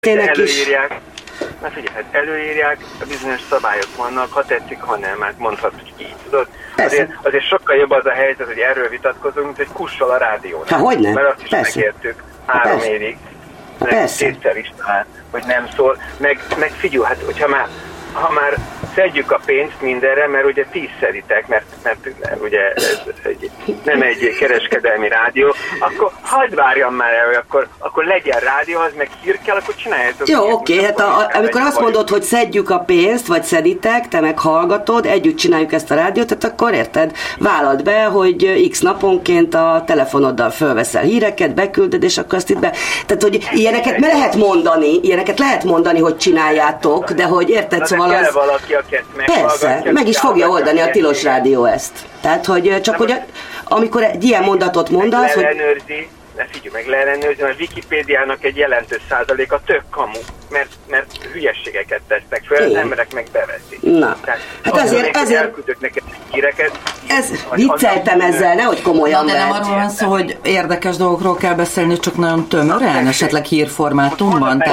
Előírják. Na figyelj, hát előírják, bizonyos szabályok vannak, ha tetszik, ha nem, hát mondhatod így, tudod. Azért sokkal jobb az a helyzet, hogy erről vitatkozunk, mint egy kussal a rádión. Hát hogyne? Mert azt is megértük 3 évig, kétszer is talán, hogy nem szól. Meg figyelj, hát hogyha ha már szedjük a pénzt mindenre, mert ugye 10-szeritek, mert ugye ez nem egy kereskedelmi rádió, akkor hagyd várjam már el, akkor legyen rádió, az meg hír kell, akkor csináljátok. Jó, oké, hát amikor azt mondod, hogy szedjük a pénzt, vagy szeditek, te meg hallgatod, együtt csináljuk ezt a rádiót, tehát akkor érted, vállald be, hogy x naponként a telefonoddal fölveszel híreket, bekülded, és akkor azt itt be... Tehát, hogy ilyeneket lehet mondani, hogy csináljátok, de hogy érted, szóval az... valaki, persze, meg is fogja oldani a Tilos Rádió ezt. Tehát, hogy csak hogy amikor egy ilyen mondatot mondasz, hogy... leellenőrzi, mert Wikipédiának egy jelentős százaléka tök kamu, mert hülyességeket tesznek föl, az emberek meg beveszik. Na, hát azért... Elküldök neked híreket. Vicceltem ezzel, nehogy komolyan de nem arról van szó, hogy érdekes dolgokról kell beszélni, csak nagyon tömören, esetleg hírformátumban.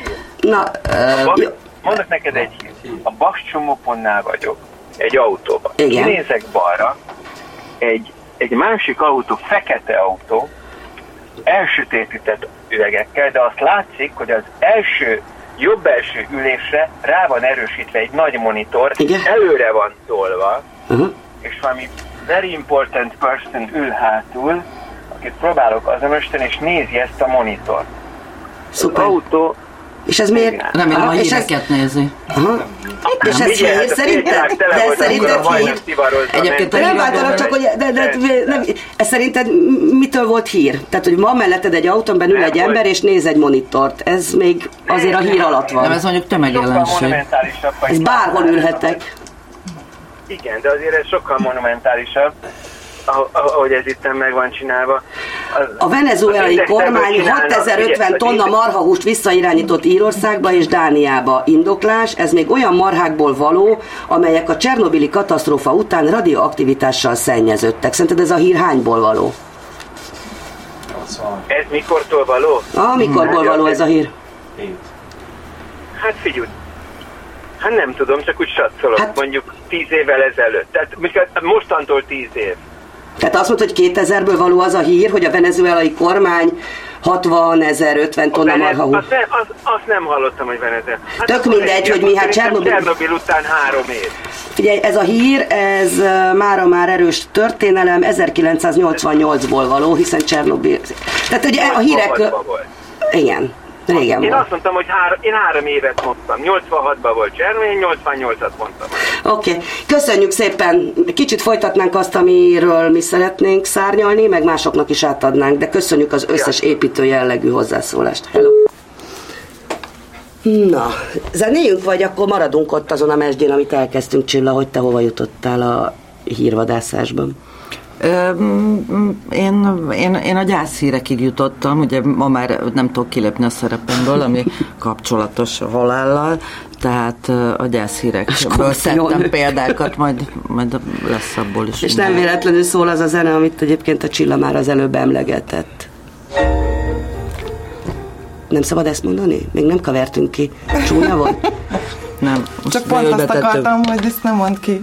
Mondok neked egy hír. A Baks csomópontnál vagyok, egy autóban. Kinézek balra, egy másik autó, fekete autó, elsötétített üvegekkel, de azt látszik, hogy az jobb első ülésre rá van erősítve egy nagy monitor, előre van tolva, és valami very important person ül hátul, akit próbálok azonosítani, és nézi ezt a monitort. Szuper. Az autó... És ez miért? Remélem, a híreket nézi. És ez miért? Szerinted hír? Egyébként nem váltalak, csak hogy ez szerinted mitől volt hír? Tehát, hogy van melletted egy autóban ül egy ember, és néz egy monitort. Ez még azért a hír alatt van. Nem, ez mondjuk tömegjelenség. Ez bárhol ülhetek. Igen, de azért ez sokkal monumentálisabb, ahogy ez itt meg van csinálva. A venezuelai kormány 6050 tonna marhahúst visszairányított Írországba és Dániába. Indoklás, ez még olyan marhákból való, amelyek a csernobili katasztrófa után radioaktivitással szennyeződtek. Szerinted ez a hír hányból való? Ez mikortól való? Mikorból való ez a hír? Hát figyelj, hát nem tudom, csak úgy satszolok, mondjuk 10 évvel ezelőtt. Tehát mostantól 10 év. Tehát azt mondta, hogy 2000-ből való az a hír, hogy a venezuelai kormány 60.050 tonna marhahús. Azt nem hallottam, hogy Venezuela. Tök mindegy, hogy mi Csernobil után 3 év. Figyelj, ez a hír, ez mára már erős történelem, 1988-ból való, hiszen Csernobil... Tehát ugye a hírek... Igen. Régen én azt mondtam, hogy én 3 évet mondtam. 86-ban volt Csernobil, én 88-at mondtam. Oké. Köszönjük szépen. Kicsit folytatnánk azt, amiről mi szeretnénk szárnyalni, meg másoknak is átadnánk, de köszönjük az összes építő jellegű hozzászólást. Hello. Na, zenéljünk, vagy akkor maradunk ott azon a mesdjén, amit elkezdtünk, Csilla, hogy te hova jutottál a hírvadászásban? Én a gyászhírekig jutottam, ugye ma már nem tudok kilépni a szerepemből, ami kapcsolatos a halállal, tehát a gyászhírekből szedtem példákat, majd lesz abból is. És nem véletlenül szól az a zene, amit egyébként a Csilla már az előbb emlegetett. Nem szabad ezt mondani? Még nem kavertünk ki. Csúnya volt? Nem. Csak pont azt akartam, hogy ezt nem mondd ki.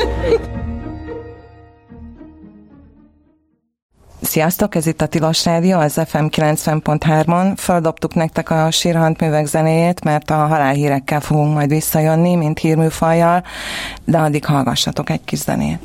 Sziasztok, ez itt a Tilos Rádió, az FM 90.3-on. Földobtuk nektek a sírhangművek zenéjét, mert a halálhírekkel fogunk majd visszajönni, mint hírműfajjal, de addig hallgassatok egy kis zenét.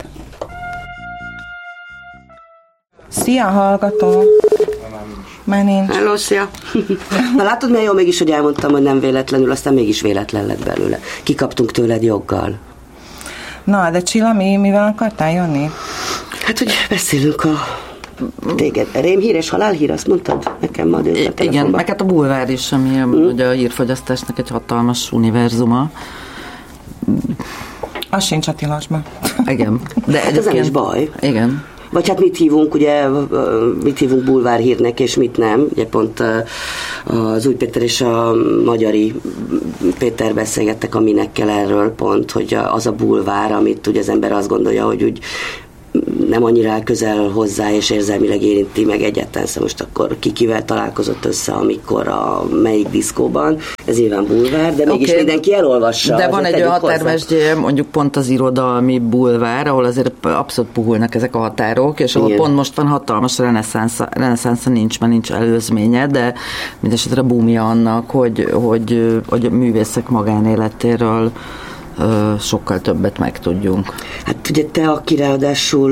Szia, hallgató! Már nincs. Hello, szia! Na látod, milyen jó mégis, hogy elmondtam, hogy nem véletlenül, aztán mégis véletlen lett belőle. Kikaptunk tőled joggal. Na, de Csilla, mivel akartál jönni? Hát, hogy beszélünk a téged. Rémhír és halálhír, azt mondtad nekem ma délután a igen, meg hát a bulvár is, ami ugye a hírfogyasztásnak egy hatalmas univerzuma. Az sincs a tilosban. Igen. De hát ez nem is baj. Igen. Vagy hát mit hívunk bulvárhírnek, és mit nem. Ugye pont az Új Péter és a Magyari Péter beszélgettek a Minekkel erről pont, hogy az a bulvár, amit ugye az ember azt gondolja, hogy úgy nem annyira közel hozzá, és érzelmileg érinti meg egyáltalán, szóval most akkor kivel találkozott össze, amikor melyik diszkóban, ez nyilván bulvár, de mégis mindenki elolvassa. De van egy olyan határmesdje, mondjuk pont az irodalmi bulvár, ahol azért abszolút puhulnak ezek a határok, és ahol pont most van hatalmas reneszánsza nincs, mert nincs előzménye, de mindesetre búmja annak, hogy a művészek magánéletéről sokkal többet megtudjunk. Hát ugye te, aki ráadásul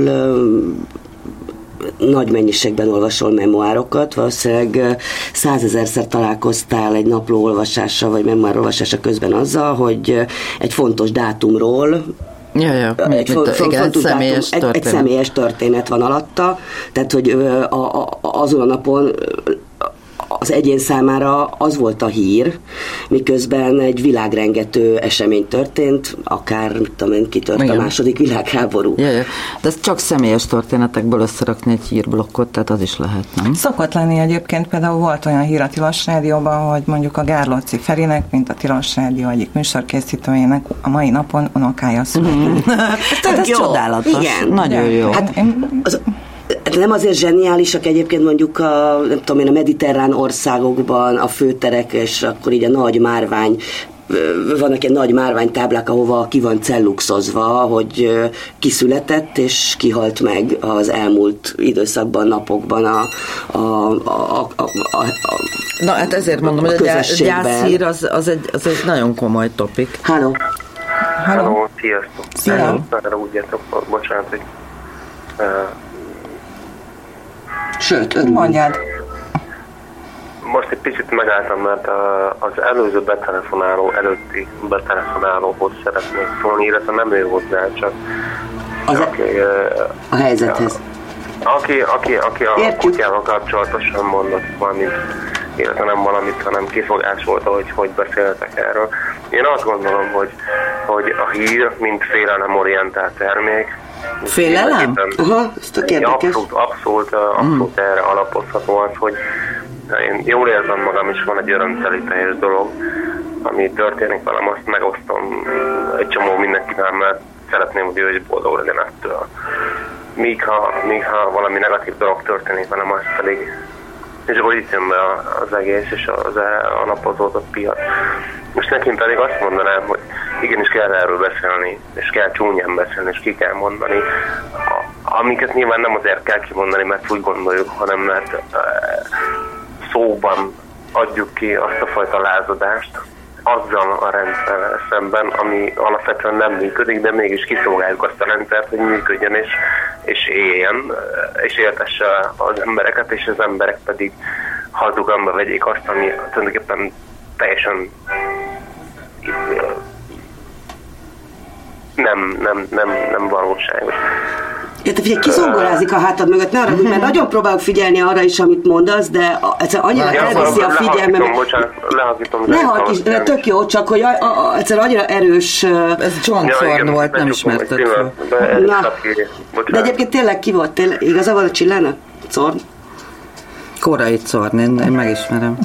nagy mennyiségben olvasol memoárokat, valószínűleg 100 000-szer találkoztál egy napló olvasása, vagy memoár olvasása közben azzal, hogy egy fontos dátumról egy személyes történet van alatta, tehát hogy azon a napon az egyén számára az volt a hír, miközben egy világrengető esemény történt, akár, mit tudom én, kitört a második világháború. De ez csak személyes történetekből összerakni egy hírblokkot, tehát az is lehet, nem? Szokott lenni egyébként, például volt olyan hír a Tilos Rádióban, hogy mondjuk a Gárlóci Ferinek, mint a Tilos Rádió egyik műsorkészítőjének a mai napon unokája született. Tehát ez csodálatos. Igen. Nagyon jó. Hát, nem azért zseniálisak egyébként mondjuk a mediterrán országokban a főterek, és akkor így a nagy márvány, vannak ilyen nagy márványtáblák, ahova ki van celluxozva, hogy kiszületett és kihalt meg az elmúlt időszakban, napokban Na, hát ezért mondom, hogy a gyászhír az egy nagyon komoly topik. Halló, sziasztok. Szia. Úgy értem, bocsánat, hogy sőt, mondjad. most egy picit megálltam, mert az előző előtti betelefonálóhoz szeretnék szólni, illetve nem ő hozzá, csak a helyzethez. Aki a kutyával kapcsolatosan mondott valamit, illetve nem valamit, hanem kifogás volt, hogy beszéltek erről. Én azt gondolom, hogy a hír, mint félelemorientált termék, félelem? Aha, ez tök érdekes. Abszolút erre alapozható az, hogy én jól érzem magam, és van egy örömteli teljes dolog, ami történik velem, azt megosztom egy csomó mindenkivel, mert szeretném, hogy ő is boldog legyen ettől. Míg ha valami negatív dolog történik velem, az pedig, és akkor itt jön be az egész, és az alapozódott piac. Most nekem pedig azt mondanám, hogy igenis kell erről beszélni, és kell csúnyán beszélni, és ki kell mondani. Amiket nyilván nem azért kell kimondani, mert úgy gondoljuk, hanem mert szóban adjuk ki azt a fajta lázadást azzal a rendszerrel szemben, ami alapvetően nem működik, de mégis kiszolgáljuk azt a rendszert, hogy működjön és éljen, és éltesse az embereket, és az emberek pedig hazugamba vegyék azt, ami tulajdonképpen teljesen nem valóságos. Érte, figyelj, kizongorázik a hátad mögött, ne arra, mert nagyon próbálok figyelni arra is, amit mondasz, de annyira elviszi a figyelmemet. Lehallgatom, tök jó, csak hogy egyszer annyira erős... Ez John Thorne volt, nem ismerted fel. De egyébként tényleg ki volt? Igazából a Csillána? Thorne? Korai Thorne, én megismerem.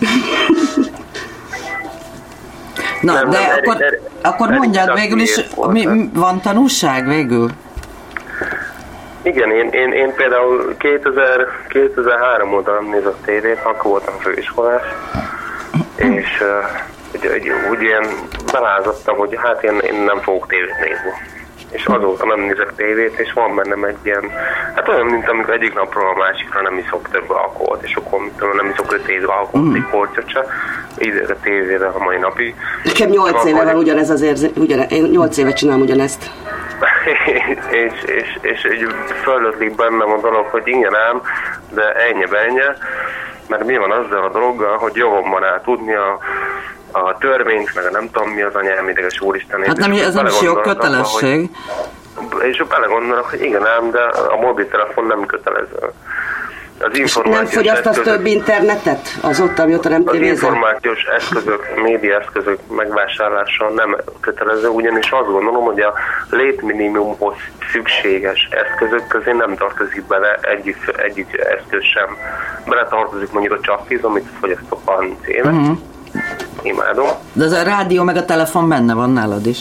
Na, nem, de akkor mondjad végül is, van tanulság végül? Igen, én például 2003 óta nem nézek tévét, akkor voltam főiskolás, és úgy ilyen belázadtam, hogy hát én nem fogok tévét nézni. És azóta nem nézek tévét, és van bennem egy ilyen, hát olyan, mint amikor egyik napról a másikra nem iszok több alkoholt, és akkor nem iszok 5 év alkoholt, egy kortyot se, ízek a tévére a mai napig. Nekem 8 éve van ugyanez az én 8 éve csinálom ugyanezt. és fölötlik bennem a dolog, hogy igen ám, de ennyi, mert mi van azzal a dologgal, hogy jogomban áll tudni a törvényt, meg nem tudom mi az anyám ideges úristen. Hát nem, ez nem is jogkötelesség. És belegondolok, hogy igen ám, de a mobiltelefon nem kötelező. Nem fogyasztasz több internetet azóta, amióta nem tévézel? Az információs eszközök, médiaeszközök megvásárlása nem kötelező, ugyanis azt gondolom, hogy a létminimumhoz szükséges eszközök közé nem tartozik bele egyik eszköz sem. Bele tartozik mondjuk a csapvíz, amit fogyasztok 30 éve. Imádom. De ez a rádió meg a telefon benne van nálad is.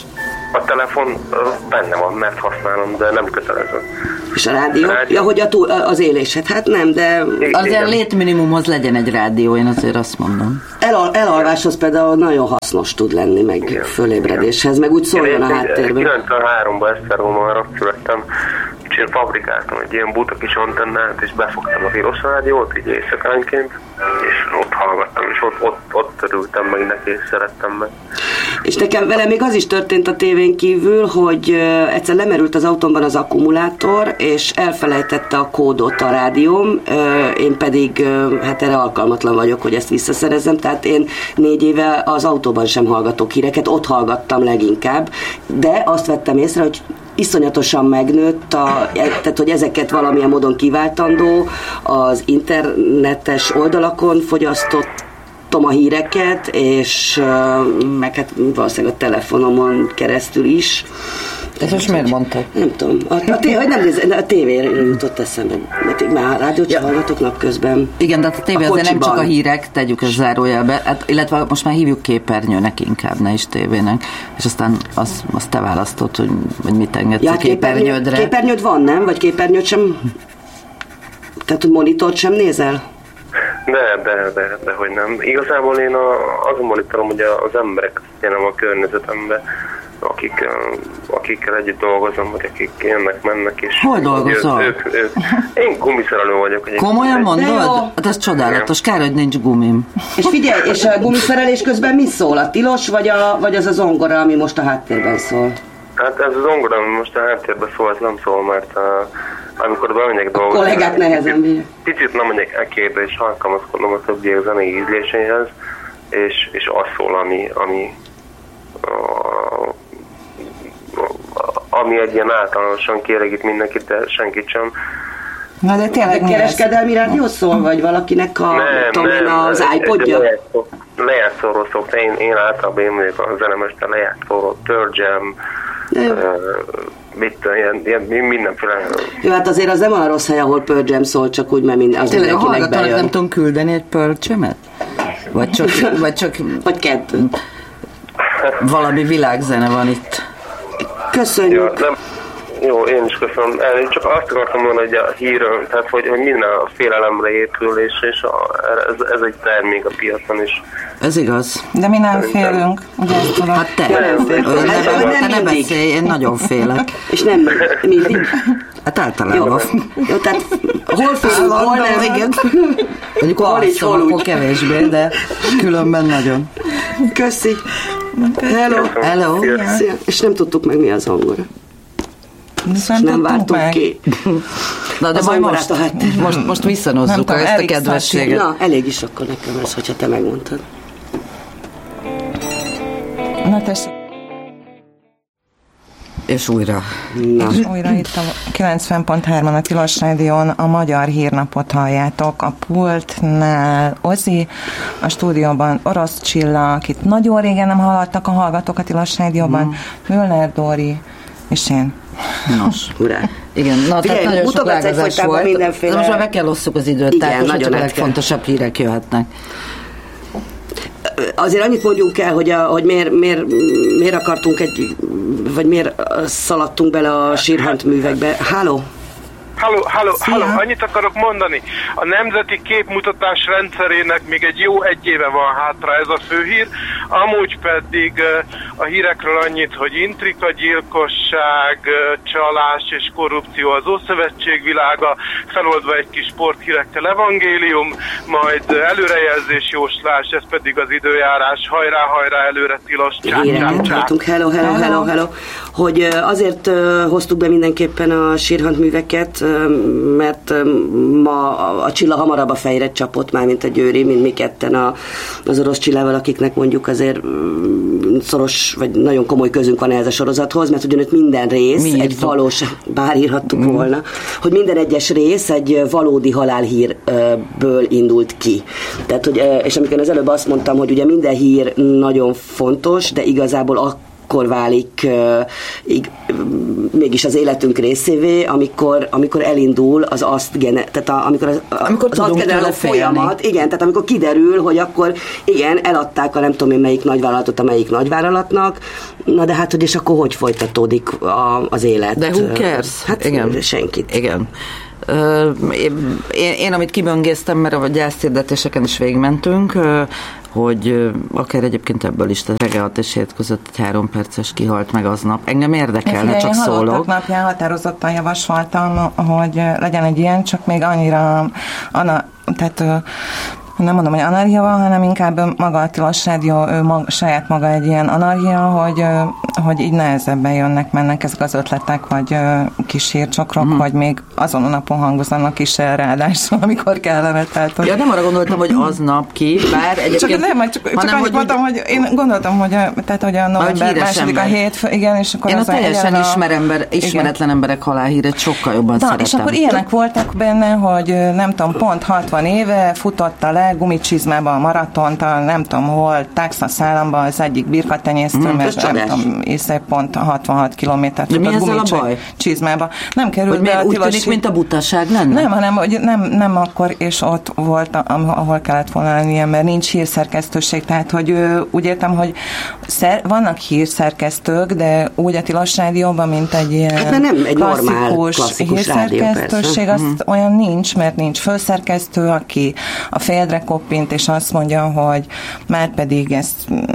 A telefon benne van, mert használom, de nem kötelező. És a rádió? Ja, hogy az élésed. Hát nem, de... Azért létminimumhoz legyen egy rádió, én azért azt mondom. Elalváshoz például nagyon hasznos tud lenni, meg igen, fölébredéshez, meg úgy szóljon a háttérben. 93-ban Esztergomban születtem, és én fabrikáltam egy ilyen buta kis antennát, és befogtam a Tilos rádiót, így éjszakánként, és ott hallgattam, és ott örültem meg neki, és szerettem meg. És nekem vele még az is történt a tévén kívül, hogy egyszer lemerült az autómban az akkumulátor, és elfelejtette a kódot a rádióm, én pedig hát erre alkalmatlan vagyok, hogy ezt visszaszerezzem, tehát én 4 éve az autóban sem hallgatok híreket, ott hallgattam leginkább, de azt vettem észre, hogy iszonyatosan megnőtt, tehát hogy ezeket valamilyen módon kiváltandó, az internetes oldalakon fogyasztottam a híreket, és meg hát valószínűleg a telefonomon keresztül is. Ez most miért mondtad? Nem tudom. A tévéről jutott eszembe. Mert már rádiót sem hallgatok napközben. Igen, de a tévé azért nem csak a hírek, tegyük ezt zárójelbe, hát, illetve most már hívjuk képernyőnek inkább, ne is tévének. És aztán azt te választod, hogy mit engedsz a képernyődre. Képernyőd van, nem? Vagy képernyőt sem... Tehát, hogy monitort sem nézel? De hogy nem. Igazából én azon monitorom, hogy az emberek, jelenleg a környezetemben, akikkel együtt dolgozom, vagy akik jönnek, mennek, és... Hol dolgozol? Én gumiszerelő vagyok. Komolyan mondod? Hát ez csodálatos, kár, hogy nincs gumim. És figyelj, és a gumiszerelés közben mi szól? A tilos, vagy az a zongora, ami most a háttérben szól? Hát ez a zongora, ami most a háttérben szól, ez nem szól, mert amikor bemegyek dolgozni... A kollégák nehezen bírják. Picit nem megyek ekérbe, és alkalmazkodom a többiek zenei ízléséhez, és az szól, ami egy ilyen általánosan kielégít mindenkit, de senkit sem. Na de tényleg kereskedelmi rádió szól, vagy valakinek az iPodja? Lejátszóról szokta, én általában én vagyok a zenemester lejátszóról, Pearl Jam, ilyen mindenféle. Jó, hát azért az nem a rossz hely, ahol Pearl Jam szól, csak úgy, mert az tényleg a hallgatónak nem tudom küldeni egy Pearl Jam-et? Vagy csak vagy kettő. Valami világzene van itt. Köszönjük. Ja, jó, én is köszönöm. Én csak azt akartam mondani, hogy a hírről, tehát hogy minden a félelemre épül, és ez egy termék a piacon is. Ez igaz. De mi nem félünk. Ugye hát te nem beszélj, én nagyon félek. És nem mindig? Hát általában. Jó, tehát hol félünk, hol nem? Igen. Mondjuk akkor kevésbé, de különben nagyon. Köszi. Hello. Szia. És nem tudtuk meg, mi az zongora. És nem vártuk ki. Na, de majd most visszanozzuk ezt a kedvességet. Na, elég is akkor nekem ez, hogyha te megmondtad. Na, tessék. És újra. És újra itt a 90.3-on a Tilos Rádión a Magyar Hírnapot halljátok. A pultnál Ozi, a stúdióban Orosz Csilla, akit nagyon régen nem hallottak a hallgatók a Tilos Rádióban, Müller Dóri, és én. Nos, urá. Igen, na, tehát nagyon sok lágazás volt. Mindenféle... Most már meg kell osszuk az időt, igen, tehát most csak a legfontosabb hírek jöhetnek. Azért annyit mondjunk el, hogy miért akartunk vagy miért szaladtunk bele a sírhantművekbe. Halló? Halló, annyit akarok mondani. A nemzeti képmutatás rendszerének még egy jó 1 éve van hátra, ez a főhír. Amúgy pedig a hírekről annyit, hogy intrika, gyilkosság, csalás és korrupció az Ószövetség világa, feloldva egy kis sporthírekkel evangélium, majd előrejelzés, jóslás, ez pedig az időjárás. Hajrá, előre tilos. Hello. Hogy azért hoztuk be mindenképpen a sírhantműveket, mert ma a Csilla hamarabb a fejre csapott már, mint a Győri, mint mi ketten az Orosz Csillával, akiknek mondjuk azért szoros, vagy nagyon komoly közünk van ehhez a sorozathoz, mert ugyanúgy minden rész egy valós, bár írhattuk volna, hogy minden egyes rész egy valódi halálhírből indult ki. Tehát, hogy, és amikor az előbb azt mondtam, hogy ugye minden hír nagyon fontos, de igazából akkor válik mégis az életünk részévé, amikor elindul az tehát amikor az azt generáló folyamat, igen, tehát amikor kiderül, hogy akkor igen, eladták a nem tudom én melyik nagyvállalatot a melyik nagyvállalatnak, na de hát, hogy és akkor hogy folytatódik az élet? De who cares? Hát igen. Senkit. Igen. Én amit kiböngésztem, mert a gyászhirdetéseken is végigmentünk, hogy akár egyébként ebből is, tehát reggel 6 és 7 között egy 3 perces kihalt meg aznap. Engem érdekelne, csak szólok. Én halottak napján határozottan javasoltam, hogy legyen egy ilyen, csak még annyira, tehát nem mondom, hogy anarchia van, hanem inkább maga a Tilos Rádió, saját maga egy ilyen anarchia, hogy így nehezebben mennek ezek az ötletek, vagy kis hírcsokrok, vagy még azon a napon hangozanak is el ráadásul, amikor kellene. Tehát, hogy... Ja, nem arra gondoltam, hogy aznap ki, bár egyébként... Csak annyit mondtam, hogy én gondoltam, hogy a november második a hétfő, igen, és akkor... Én a teljesen ismeretlen emberek halálhírét sokkal jobban szeretem. És akkor ilyenek voltak benne, hogy nem tudom, pont 60 éve futotta le gumicsizmába a maratont, nem tudom hol, Texas államban az egyik birkatenyésztő, mert nem tudom, pont 66 kilométert futott gumicsizmába. Nem került be a tilos... Úgy tűnik, mint a butaság lenne? Nem, hanem hogy nem akkor, és ott volt, ahol kellett volna lennie, mert nincs hírszerkesztőség, tehát hogy úgy értem, hogy vannak hírszerkesztők, de úgy a Tilos Rádióban, mint egy ilyen nem egy klasszikus hírszerkesztőség, azt olyan nincs, mert nincs főszerkesztő, aki a féldre koppint, és azt mondja, hogy már pedig ezt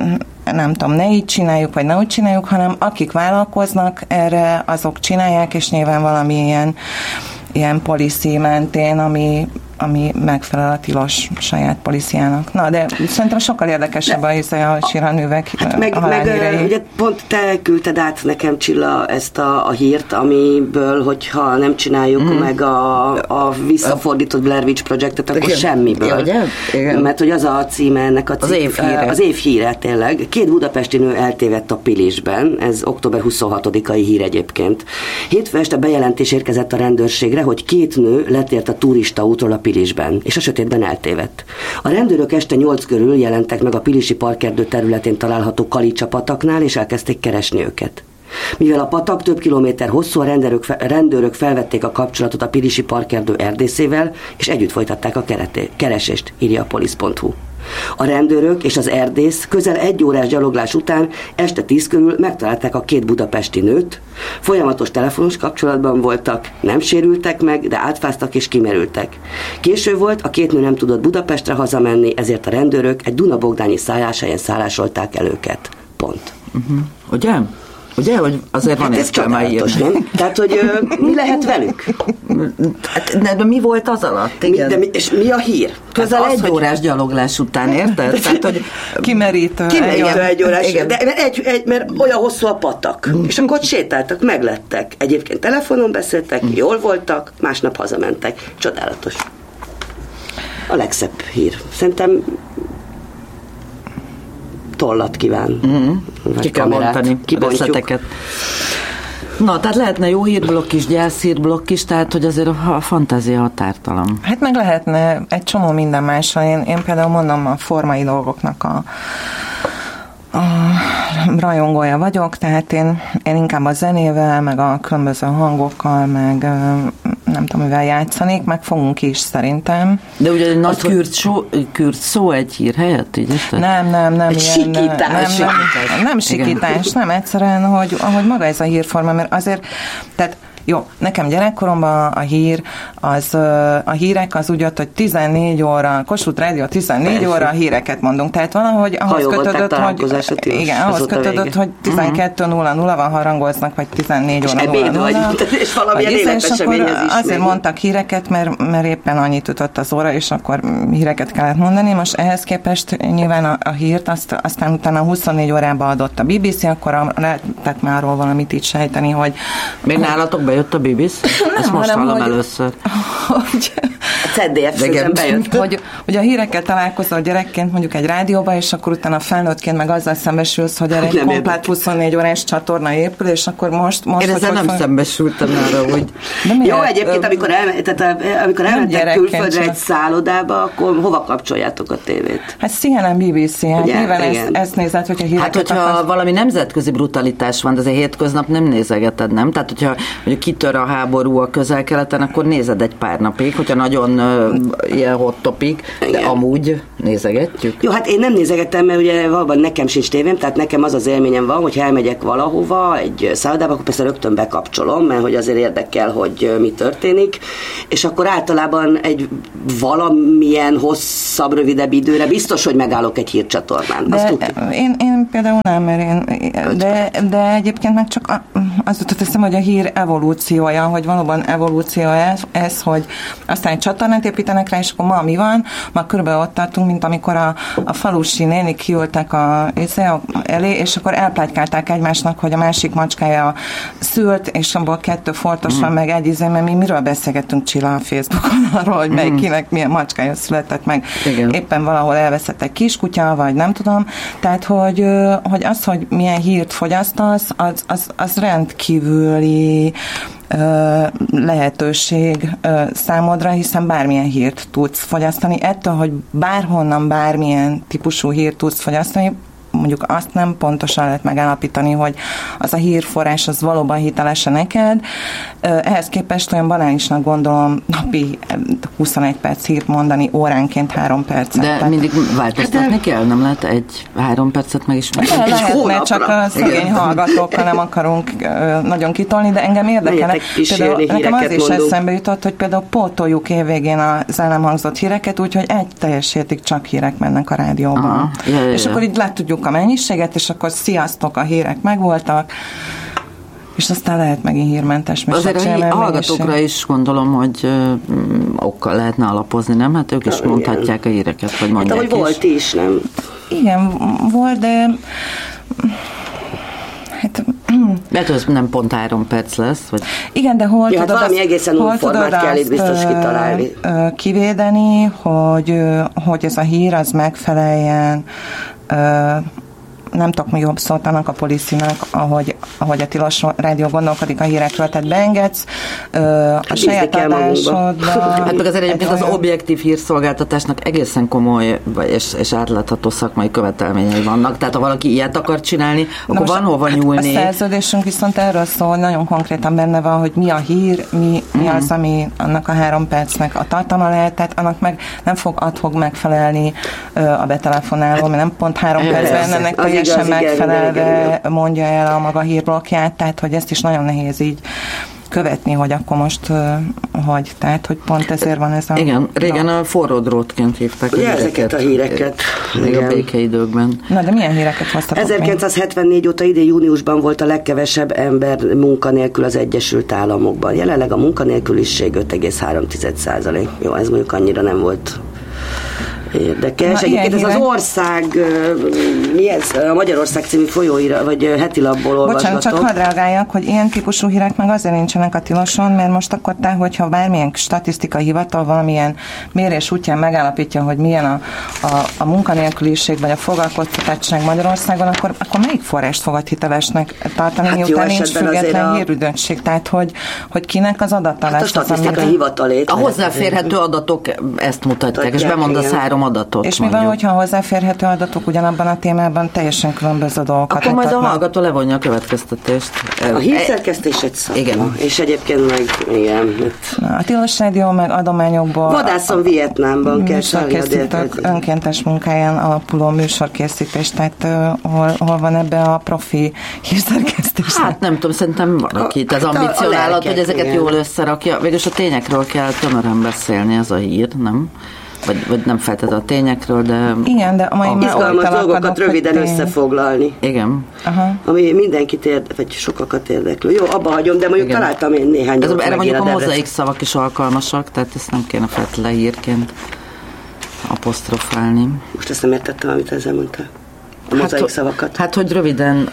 nem tudom, ne így csináljuk, vagy ne úgy csináljuk, hanem akik vállalkoznak erre, azok csinálják, és nyilván valami ilyen policy mentén, ami megfelel a tilos saját policiának. Na, de szerintem sokkal érdekesebb a sírhanművek halálhírei. Ugye pont te küldted át nekem, Csilla, ezt a hírt, amiből, hogyha nem csináljuk meg a visszafordított Blair Witch Projectet, akkor semmiből. Igen. Mert hogy az a címe ennek az év híre tényleg. 2 budapesti nő eltévedt a Pilisben, ez október 26-ai hír egyébként. Hétfő este bejelentés érkezett a rendőrségre, hogy 2 nő letért a turistaútról a Pilisben, és a sötétben eltévedt. A rendőrök este 8 körül jelentek meg a pilisi parkerdő területén található Kalicsa pataknál, és elkezdték keresni őket. Mivel a patak több kilométer hosszú, a rendőrök felvették a kapcsolatot a pilisi parkerdő erdészével, és együtt folytatták a keresést, írja a polisz.hu. A rendőrök és az erdész közel 1 órás gyaloglás után este 10 körül megtalálták a 2 budapesti nőt, folyamatos telefonos kapcsolatban voltak, nem sérültek meg, de átfáztak és kimerültek. Késő volt, a 2 nő nem tudott Budapestre hazamenni, ezért a rendőrök egy Duna-Bogdányi szálláshelyen szállásolták el őket. Pont. Ugye, hogy azért van értelme írni. Tehát, hogy mi lehet velük? De mi volt az alatt? És mi a hír? Közel 1 órás gyaloglás után, érted? Tehát, hogy kimerítő 1 órás. Mert olyan hosszú a patak. És akkor ott sétáltak, meglettek. Egyébként telefonon beszéltek, jól voltak, másnap hazamentek. Csodálatos. A legszebb hír. Szerintem tollat kíván. Ki kell bontani összeteket. Na, tehát lehetne jó hírblokk is, gyászhírblokk is, tehát hogy azért a fantázia határtalan. Hát meg lehetne egy csomó minden másra. Én például mondom, a formai dolgoknak a rajongója vagyok, tehát én inkább a zenével, meg a különböző hangokkal, meg nem tudom, mivel játszanék, meg fogunk is szerintem. De ugye egy nagy kürt szó egy hír helyett, így érted? Nem. Egy sikítás. Nem sikítás, nem egyszerűen, hogy maga ez a hírforma, mert azért, tehát jó, nekem gyerekkoromban a hírek az úgy ott, hogy 14 óra, Kossuth Rádió 14 óra híreket mondunk. Tehát valahogy ahhoz kötődött, hogy 12:00 van harangoznak, vagy 14 óra 00. És valamilyen életesemény az is. Azért mondtak híreket, mert éppen annyit ütött az óra, és akkor híreket kellett mondani. Most ehhez képest nyilván a hírt, aztán utána 24 órában adott a BBC, akkor lehetett már arról valamit itt sejteni, hogy... Még nálatok bejött a BBC? Ezt most hallom először. CDF bejött. Hogy a hírekkel találkozol gyerekként mondjuk egy rádióba, és akkor utána felnőttként meg azzal szembesülsz, hogy egy komplett 24 órás csatorna épül, és akkor most én ezzel nem szembesültem arra, hogy... Jó, egyébként, amikor elmentek külföldre egy szállodába, akkor hova kapcsoljátok a tévét? Hát CNN, BBC, hát nyilván ezt nézed, hogyha híreket hogyha valami nemzetközi brutalitás van, de azért hétköznap nem nézegeted, nem? Tehát, hogyha mondjuk kitör a háború a Közel-Keleten, akkor nézed egy pár napig, hogyha nagyon ilyen hot topic, de amúgy nézegetjük. Jó, hát én nem nézegettem, mert ugye valóban nekem sincs tévém, tehát nekem az az élményem van, hogy elmegyek valahova, egy szállodába, akkor persze rögtön bekapcsolom, mert hogy azért érdekel, hogy mi történik, és akkor általában egy valamilyen hosszabb, rövidebb időre biztos, hogy megállok egy hírcsatornán. Én például nem, mert de egyébként meg csak az jutott eszembe, hogy a hír evolúciója, hogy valóban evolúció ez, hogy aztán egy csatornát építenek rá, és akkor ma mi van? Ma körülbelül ott tartunk, mint amikor a falusi nénik kiültek elé, és akkor elplátykálták egymásnak, hogy a másik macskája szült, és abból 2 foltos van, meg egy mert mi miről beszélgettünk Csilla a Facebookon arról, hogy melyiknek milyen macskája született meg. Igen. Éppen valahol elveszett egy kiskutya, vagy nem tudom. Tehát, hogy az, hogy milyen hírt fogyasztasz, az rendkívüli lehetőség számodra, hiszen bármilyen hírt tudsz fogyasztani. Ettől, hogy bárhonnan bármilyen típusú hírt tudsz fogyasztani, mondjuk azt nem pontosan lehet megállapítani, hogy az a hírforrás az valóban hiteles neked. Ehhez képest olyan banálisnak gondolom napi 21 perc hírt mondani, óránként 3 percet. De tehát, mindig változtatni kell? Nem lehet 1-3 percet megismerni? Lehet, mert csak a szegény hallgatókkal nem akarunk nagyon kitolni, de engem érdekelne. Például nekem az is eszembe jutott, hogy például pótoljuk évvégén az el nem hangzott híreket, úgyhogy egy teljes hétig csak hírek mennek a rádióban. És akkor így le tudjuk a mennyiséget, és akkor sziasztok, a hírek megvoltak, és aztán lehet megint hírmentes műsor. Azért a hallgatókra is gondolom, hogy okkal lehetne alapozni, nem? Hát ők is mondhatják a híreket, vagy mondják hát, ahogy volt is, nem? Igen, volt, de hát mert ez nem pont 3 perc lesz? Vagy... Igen, de hol tudod valami egészen új formát kell itt biztos kitalálni. Kivédeni, hogy ez a hír az megfeleljen nem tudok mi jobb szót annak a policynak, ahogy a tilos rádió gondolkodik a hírekről, tehát beengedsz a saját adásodba. Hát meg azért egyébként az objektív hírszolgáltatásnak egészen komoly és átlátható szakmai követelményei vannak, tehát ha valaki ilyet akar csinálni, akkor van hova nyúlni. A szerződésünk viszont erről szól, hogy nagyon konkrétan benne van, hogy mi a hír, mi az, ami annak a 3 percnek a tartalma lehet, tehát annak meg nem fog adhok megfelelni a betelefonáló, mert nem pont 3 percben ennek teljesen megfelelve mondja el a maga hírblokkját, tehát hogy ezt is nagyon nehéz így követni, hogy akkor most tehát, hogy pont ezért van ez a... Igen, régen a forró drótként hívták a híreket. Ezeket a híreket. Még a békeidőkben. Na, de milyen híreket hoztatok 1974 óta idén júniusban volt a legkevesebb ember munkanélkül az Egyesült Államokban. Jelenleg a munkanélküliség 5,3%. Jó, ez mondjuk annyira nem volt érdekes. Egyébként ez az ország, mi ez? A Magyarország című folyóira, vagy hetilapból olvasgatok. Bocsánat, csak hadd reagáljak, hogy ilyen típusú hírek meg azért nincsenek a tiloson, mert most akkor hogyha bármilyen statisztikai hivatal valamilyen mérés útján megállapítja, hogy milyen a munkanélküliség, vagy a foglalkoztatottság Magyarországon, akkor melyik forrást fogad hitelesnek tartani, hát miután nincs független hírügynökség? Tehát, hogy kinek az adata lesz? A statisztikai hivatalét. A hozzáférhető adatok ezt mutatják, és bemondasz 3 adatot. És mi van, hogyha hozzáférhető adatok ugyanabban a témában teljesen különböző dolgokat? Akkor majd a hallgató levonja a következtetést. A hírszerkesztés egy szakma. Igen. És egyébként meg igen. A tilos rádió meg adományokból... Vadászom Vietnámban kell önkéntes munkáján alapuló műsorkészítés, tehát hol van ebbe a profi hírszerkesztés? Hát nem tudom, szerintem valaki itt az ambicionálat, hogy ezeket jól összerakja. Végülis a tényekről kell tömören beszélni, ez a hír, nem? Vagy nem feltétlenül a tényekről, de... Igen, de a mai izgalmas dolgokat röviden összefoglalni. Igen. Aha. Ami mindenkit vagy sokakat érdeklő. Jó, abba hagyom, de mondjuk találtam én néhány dolgot. Erre mondjuk a mozaik szavak is alkalmasak, tehát ezt nem kéne feltétlenül hírként apostrofálni. Most ezt nem értettem, amit ezzel mondtál. A mozaik szavakat. Hát, hogy röviden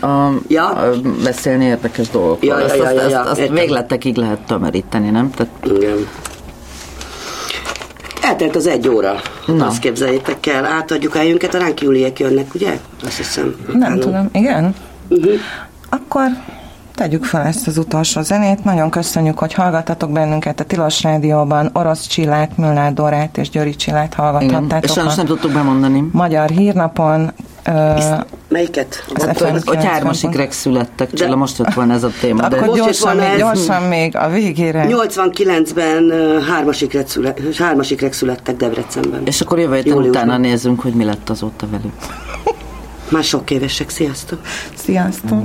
beszélni érdekes dolgokról. Azt végletekig lehet tömöríteni, nem? Tehát... Igen. eltelt az 1 óra. Azt képzeljétek el, átadjuk helyünket, a ránk Júliek jönnek, ugye? Azt hiszem. Nem tudom, igen? Akkor tegyük fel ezt az utolsó zenét. Nagyon köszönjük, hogy hallgattatok bennünket a Tilos Rádióban. Orosz Csillát, Molnár Dórát és Győri Csillát hallgathattátok. És sajnos nem tudtuk bemondani. Magyar Hírnapon. Melyiket? Hogy 3-as ikrek születtek, Csilla, most jött volna ez a téma. Akkor gyorsan még a végére. 89-ben 3-as ikrek születtek Debrecenben. És akkor jövő héten utána nézzünk, hogy mi lett azóta velük. Már sok évesek, sziasztok! Sziasztok!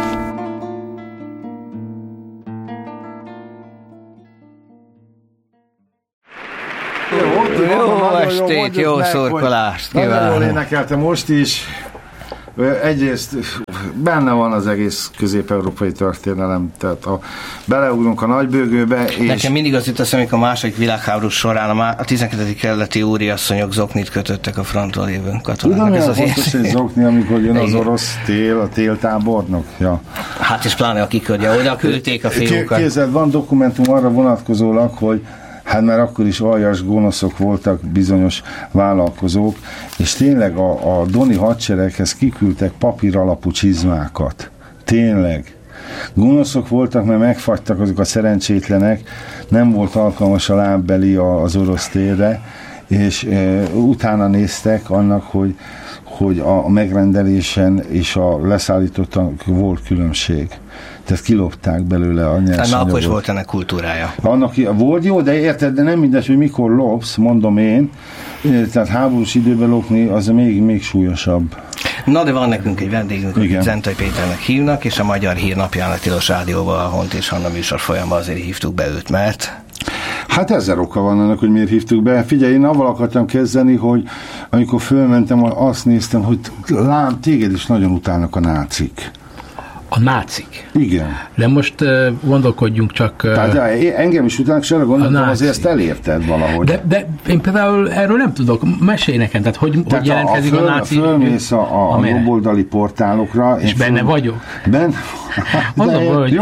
Jó estét, jó szurkolást kívánok! Nagyon jól énekelte most is. Egyrészt benne van az egész közép-európai történelem, tehát beleugrunk a nagybőgőbe, és... Nekem mindig az jut eszembe, amikor a második világháború során a 12. kerületi úriasszonyok zoknit kötöttek a fronton lévő katonának. Tudom, ez fontos, hogy zokni, amikor jön az orosz tél, a téltábornok. Ja. Hát és pláne a kikörje, oda küldték a fiúkat. Képzeld, van dokumentum arra vonatkozólag, hogy hát már akkor is aljas gonoszok voltak bizonyos vállalkozók, és tényleg a doni hadsereghez kiküldtek papír alapú csizmákat. Tényleg. Gonoszok voltak, mert megfagytak azok a szerencsétlenek, nem volt alkalmas a lábbeli az orosz térre, és utána néztek annak, hogy a megrendelésen és a leszállítottan volt különbség. Tehát kilopták belőle a nyersanyagot. Na, akkor is volt ennek kultúrája. Annak volt jó, de érted, de nem mindegy, hogy mikor lopsz, mondom én. Tehát háborús időben lopni, az még súlyosabb. Na, de van nekünk egy vendégünk, akit Zentai Péternek hívnak, és a Magyar Hírnapján a Tilos Rádióban, a Hont és Hanna műsor folyamban azért hívtuk be őt, mert... Hát 1000 oka van annak, hogy miért hívtuk be. Figyelj, én avval akartam kezdeni, hogy amikor fölmentem, azt néztem, hogy lám, téged is nagyon utálnak a nácik. A nácik? Igen. De most gondolkodjunk csak... Tehát engem is utána se gondoltam, azért ezt elérted valahogy. De én például erről nem tudok. Mesélj nekem, tehát hogy jelentkezik a náci... Fölmész a jobboldali portálokra... És benne vagyok? Benne? Mondom, hogy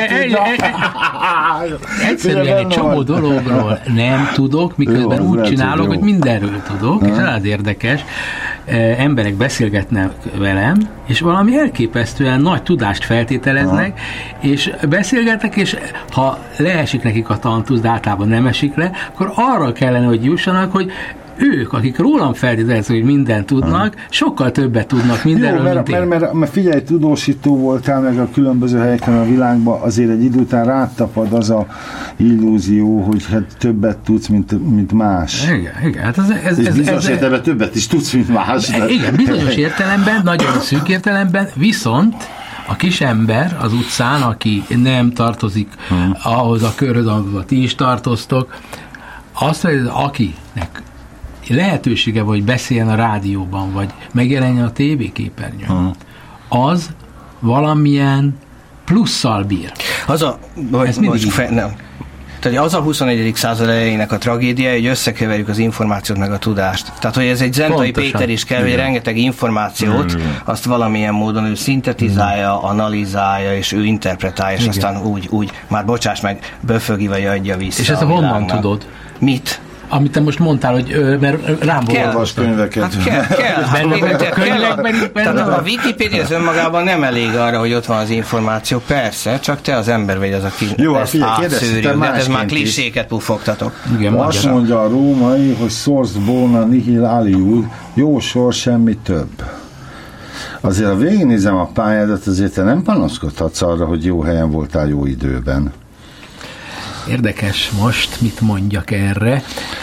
egyszerűen egy csomó dologról nem tudok, miközben úgy csinálok, hogy mindenről tudok, és ez érdekes. Emberek beszélgetnek velem, és valami elképesztően nagy tudást feltételeznek, és beszélgetnek, és ha leesik nekik a tantusz, de általában nem esik le, akkor arra kellene, hogy jussanak, hogy ők, akik rólam feltételezik, hogy mindent tudnak, sokkal többet tudnak mindenről, mint én. Mert figyelj, tudósító voltál meg a különböző helyeken a világban, azért egy idő után rátapad az a illúzió, hogy hát többet tudsz, mint más. Igen. Hát és bizonyos értelemben többet is tudsz, mint más. Igen, bizonyos értelemben, nagyon szűk értelemben, viszont a kis ember az utcán, aki nem tartozik ahhoz a körhöz, ahol ti is tartoztok, azt mondja, akinek lehetősége, hogy beszéljen a rádióban, vagy megjelenjen a tévéképernyőn, az valamilyen plusszal bír. Tehát az a 21. század elejének a tragédia, hogy összekeverjük az információt meg a tudást. Tehát, hogy ez egy Zentai Péter is kell, hogy rengeteg információt, azt valamilyen módon ő szintetizálja, analizálja, és ő interpretálja, és aztán úgy, már bocsáss meg, böfögi vagy adja vissza. És ezt honnan tudod? Mit? Amit te most mondtál, hogy mert rám olvasd könyveket. Tehát a Wikipédia az önmagában nem elég arra, hogy ott van az információ. Persze, csak te az ember vagy az, aki ezt átszűrjük. De ez már kliséket pufogtatok. Azt mondja a római, hogy source bona nihil aliud, jó sor, semmi több. Azért, ha végignézem a pályádat, azért te nem panaszkodhatsz arra, hogy jó helyen voltál jó időben. Érdekes most, mit mondjak erre.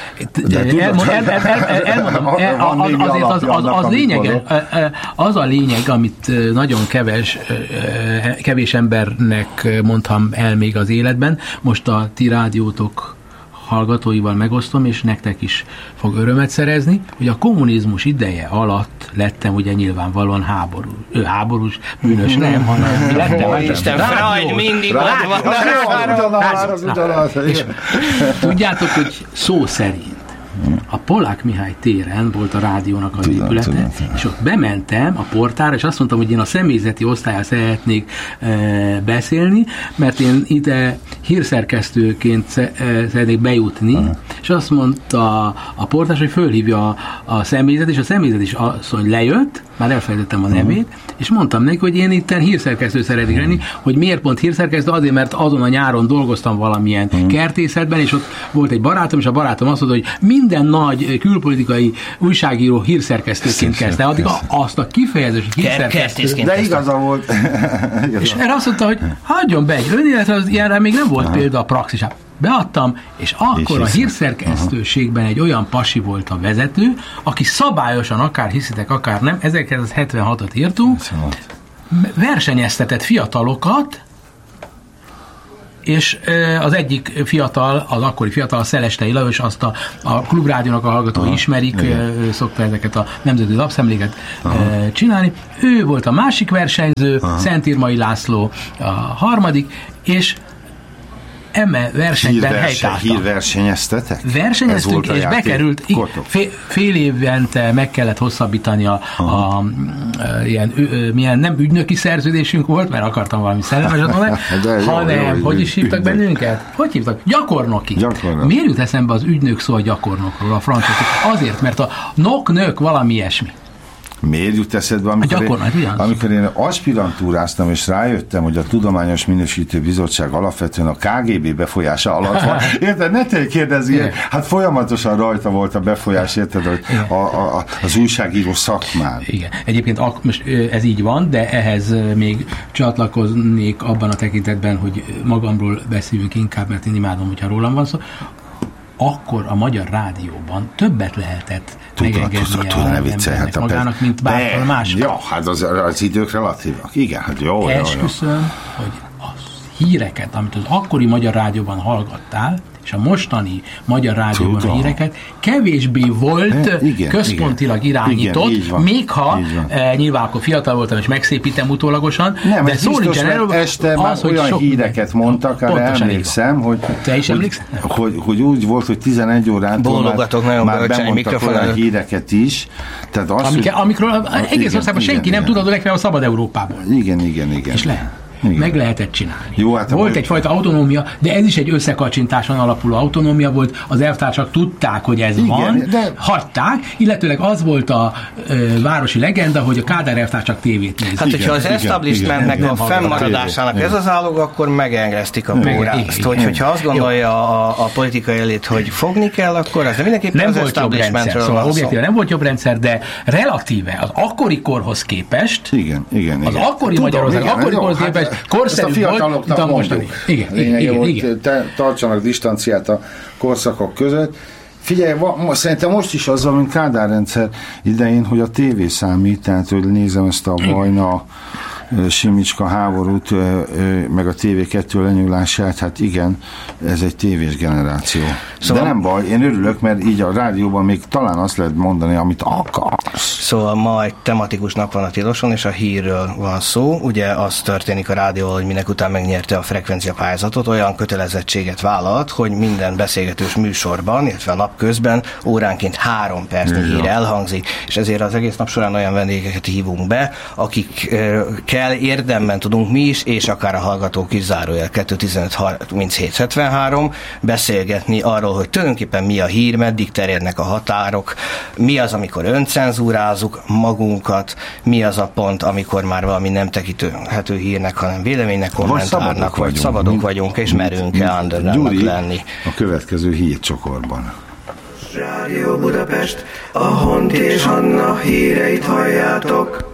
Az a lényeg, amit nagyon kevés embernek mondtam el még az életben, most a ti rádiótok hallgatóival megosztom, és nektek is fog örömet szerezni, hogy a kommunizmus ideje alatt lettem ugye nyilvánvalóan háborús bűnös nem, hanem lettem. Isten, Freud mindig van. És tudjátok, hogy szó szerint A Polák Mihály téren volt a rádiónak az épülete, és ott bementem a portára, és azt mondtam, hogy én a személyzeti osztállyal szeretnék beszélni, mert én ide hírszerkesztőként szeretnék bejutni, és azt mondta a portás, hogy fölhívja a személyzet, és a személyzet is asszony lejött, már elfelejtettem a nevét, és mondtam neki, hogy én itten hírszerkesztő szeretnék lenni, hogy miért pont hírszerkesztő, azért, mert azon a nyáron dolgoztam valamilyen kertészetben, és ott volt egy barátom, és a barátom azt mondta, hogy minden nagy külpolitikai újságíró hírszerkesztőként kezdte. Addig azt a kifejezés hírszerkesztő. De igaza volt. És erre azt mondta, hogy hagyjon be egy önéletre, ilyenre még nem volt példa a praxisában. Beadtam, és akkor a hírszerkesztőségben egy olyan pasi volt a vezető, aki szabályosan, akár hiszitek, akár nem, 1976-ot írtunk, versenyeztetett fiatalokat, és az egyik fiatal, az akkori fiatal, a Szelestei Lajos, azt a Klubrádiónak a hallgatói ismerik, szokta ezeket a nemzeti lapszemléket csinálni. Ő volt a másik versenyző, Szentírmai László a harmadik, és eme versenyben helytáltak. Hírversenyeztetek? Versenyeztünk, és bekerült, fél évente meg kellett hosszabbítani milyen nem ügynöki szerződésünk volt, mert akartam valami szellemeset mondani, hanem, hogy is hívtak bennünket? Hogy hívtak? Gyakornoki. Miért jut eszembe az ügynök szó a gyakornokról, a franciául? Azért, mert a nök valami ilyesmi. Miért jut eszedbe, amikor én aspirantúráztam, és rájöttem, hogy a Tudományos Minősítő Bizottság alapvetően a KGB befolyása alatt van. Érted? Ne te kérdezz, hát folyamatosan rajta volt a befolyás, érted, hogy az újságíró szakmán. Igen. Egyébként most ez így van, de ehhez még csatlakoznék abban a tekintetben, hogy magamról beszélünk inkább, mert én imádom, hogyha rólam van szó. Akkor a Magyar Rádióban többet lehetett megengedni a embernek magának, mint bárhol máshol. Ja, hát az idők relatívak. Igen, hát jó. Esküszöm, hogy a híreket, amit az akkori Magyar Rádióban hallgattál, és a mostani Magyar Rádióban a híreket kevésbé volt központilag irányított, még ha nyilván akkor fiatal voltam, és megszépítem utólagosan, nem, de szó nincsen erről, este már olyan híreket mondtak, arra emlékszem, hogy, te is emlékszel? Hogy úgy volt, hogy 11 órától már bemondtak olyan híreket is. Tehát amikről egész országban senki nem tudott, legfeljebb a Szabad Európából. Igen. És lehet. Igen. Meg lehetett csinálni. Jó, hát volt egyfajta autonómia, de ez is egy összekacsintáson alapuló autonómia volt. Az elvtársak tudták, hogy ez van, de hagyták, illetőleg az volt a városi legenda, hogy a Kádár elvtársak tévét nézik. Hát, hogyha az establishmentnek a fennmaradásának ez az állog, akkor megengesztik a pórázt. Hogyha azt gondolja a politikai elit, hogy fogni kell, akkor ez mindenképpen nem az volt jobb rendszer. Szóval objektíven nem volt jobb rendszer, de relatíve az akkori korhoz képest, az akkori Magyarország, akkori korhoz képest korszerű volt, mint a mostani. Igen. Tartsanak distanciát a korszakok között. Figyelj, szerintem most is az van, mint Kádár rendszer idején, hogy a tévé számít, tehát hogy nézem ezt a Vajna Simicska háborút, meg a TV2 lenyúlását, hát igen, ez egy tévés generáció. Szóval, de nem baj, én örülök, mert így a rádióban még talán azt lehet mondani, amit akarsz. Szóval ma egy tematikus nap van a Tiloson, és a hírről van szó. Ugye az történik a rádió, hogy minek után megnyerte a frekvenciapályázatot, olyan kötelezettséget vállalt, hogy minden beszélgetős műsorban, illetve a nap közben óránként 3 percnyi hír elhangzik, és ezért az egész nap során olyan vendégeket hívunk be, akik érdemben tudunk mi is, és akár a hallgatók is, zárójel 215-37-73 beszélgetni arról, hogy tulajdonképpen mi a hír, meddig terjednek a határok, mi az, amikor öncenzúrázzuk magunkat, mi az a pont, amikor már valami nem tekinthető hírnek, hanem véleménynek, kommentárnak, vagy szabadok vagyunk, és merünk-e undergroundnak lenni. A következő hírcsokorban. Rádió Budapest, a Honti és Anna híreit halljátok.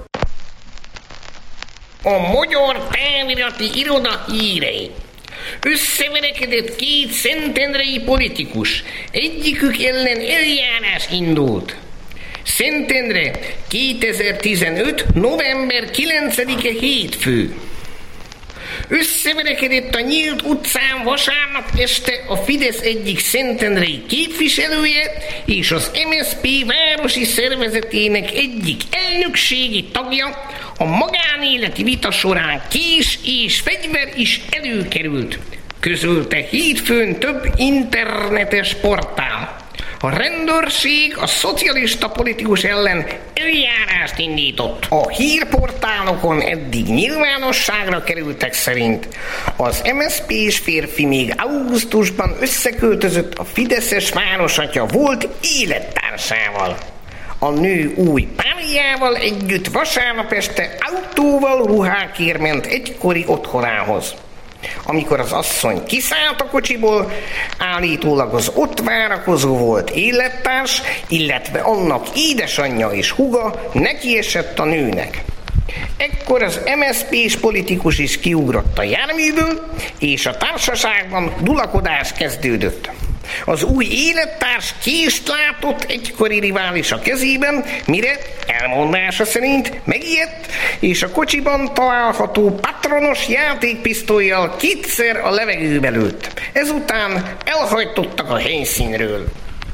A Magyar Távirati Iroda hírei. Összeverekedett 2 szentendrei politikus, egyikük ellen eljárás indult. Szentendre 2015. november 9-e hétfő. Összeverekedett a Nyílt utcán vasárnap este a Fidesz egyik szentendrei képviselője és az MSZP városi szervezetének egyik elnökségi tagja. A magánéleti vita során kés és fegyver is előkerült, közölte hétfőn több internetes portál. A rendőrség a szocialista politikus ellen eljárást indított. A hírportálokon eddig nyilvánosságra kerültek szerint az MSZP-s férfi még augusztusban összeköltözött a fideszes városatya volt élettársával. A nő új párjával együtt vasárnap este autóval ruhákért ment egykori otthonához. Amikor az asszony kiszállt a kocsiból, állítólag az ott várakozó volt élettárs, illetve annak édesanyja és húga nekiesett a nőnek. Ekkor az MSZP-s politikus is kiugrott a járműből, és a társaságban dulakodás kezdődött. Az új élettárs kést látott egykori riválisa kezében, mire elmondása szerint megijedt, és a kocsiban található patronos játékpisztollyal kétszer a levegőbe lőtt. Ezután elhajtottak a helyszínről.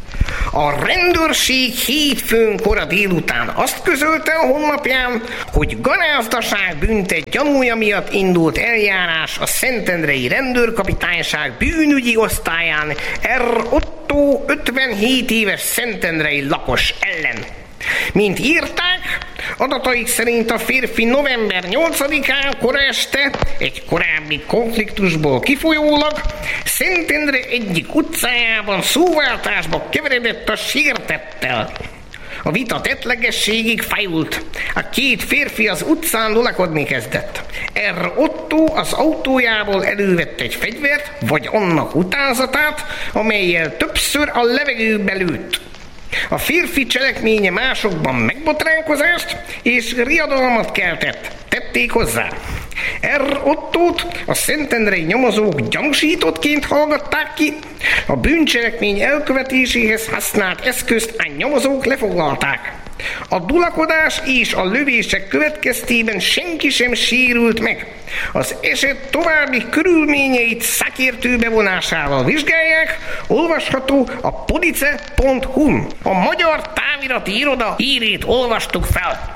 A rendőrség hétfőn kora délután azt közölte a honlapján, hogy garázdaság büntet gyanúja miatt indult eljárás a Szentendrei Rendőrkapitányság bűnügyi osztályán R. Otto 57 éves szentendrei lakos ellen. Mint írták, adataik szerint a férfi november 8-án kora este egy korábbi konfliktusból kifolyólag Szentendre egyik utcájában szóváltásba keveredett a sértettel. A vita tettlegességig fajult. A két férfi az utcán dulakodni kezdett. R. Otto az autójából elővett egy fegyvert, vagy annak utánzatát, amellyel többször a levegőbe lőtt. A férfi cselekménye másokban megbotránkozást és riadalmat keltett. Tették hozzá. R. Ottót a szentendrei nyomozók gyanúsítottként hallgatták ki, a bűncselekmény elkövetéséhez használt eszközt a nyomozók lefoglalták. A dulakodás és a lövések következtében senki sem sérült meg. Az eset további körülményeit szakértő bevonásával vizsgálják, olvasható a police.hu-n. A Magyar Távirati Iroda hírét olvastuk fel.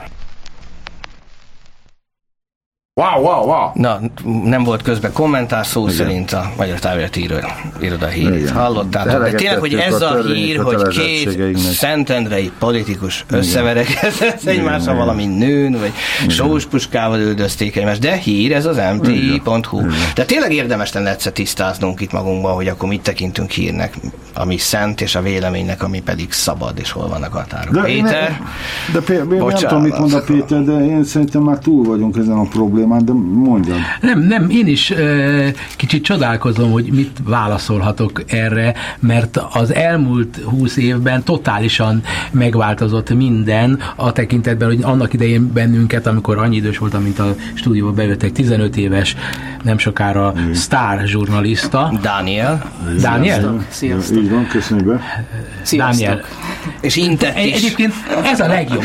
Wow. Na, nem volt közben kommentár, szó szerint a Magyar Távirati Iroda hírét hallottátok. De tényleg, hogy ez a hír, hogy két szentendrei politikus összeverekedett egymással valami nőn, vagy sóspuskával üldözték egymást, de hír, ez az mti.hu. De tényleg érdemes lenne egyszer tisztáznunk itt magunkban, hogy akkor mit tekintünk hírnek, ami szent, és a véleménynek, ami pedig szabad, és hol vannak a határok. Péter? Nem tudom, mit mond a Péter, de én szerintem már túl vagyunk ezen a problémán, de mondjam. Nem, én is kicsit csodálkozom, hogy mit válaszolhatok erre, mert az elmúlt 20 évben totálisan megváltozott minden a tekintetben, hogy annak idején bennünket, amikor annyi idős voltam, mint a stúdióba bejöttek, 15 éves, nem sokára sztár zsurnalista. Daniel? Sziasztok. Így van, köszönjük be. Sziasztok. Daniel. És Intett is. Egyébként ez a legjobb.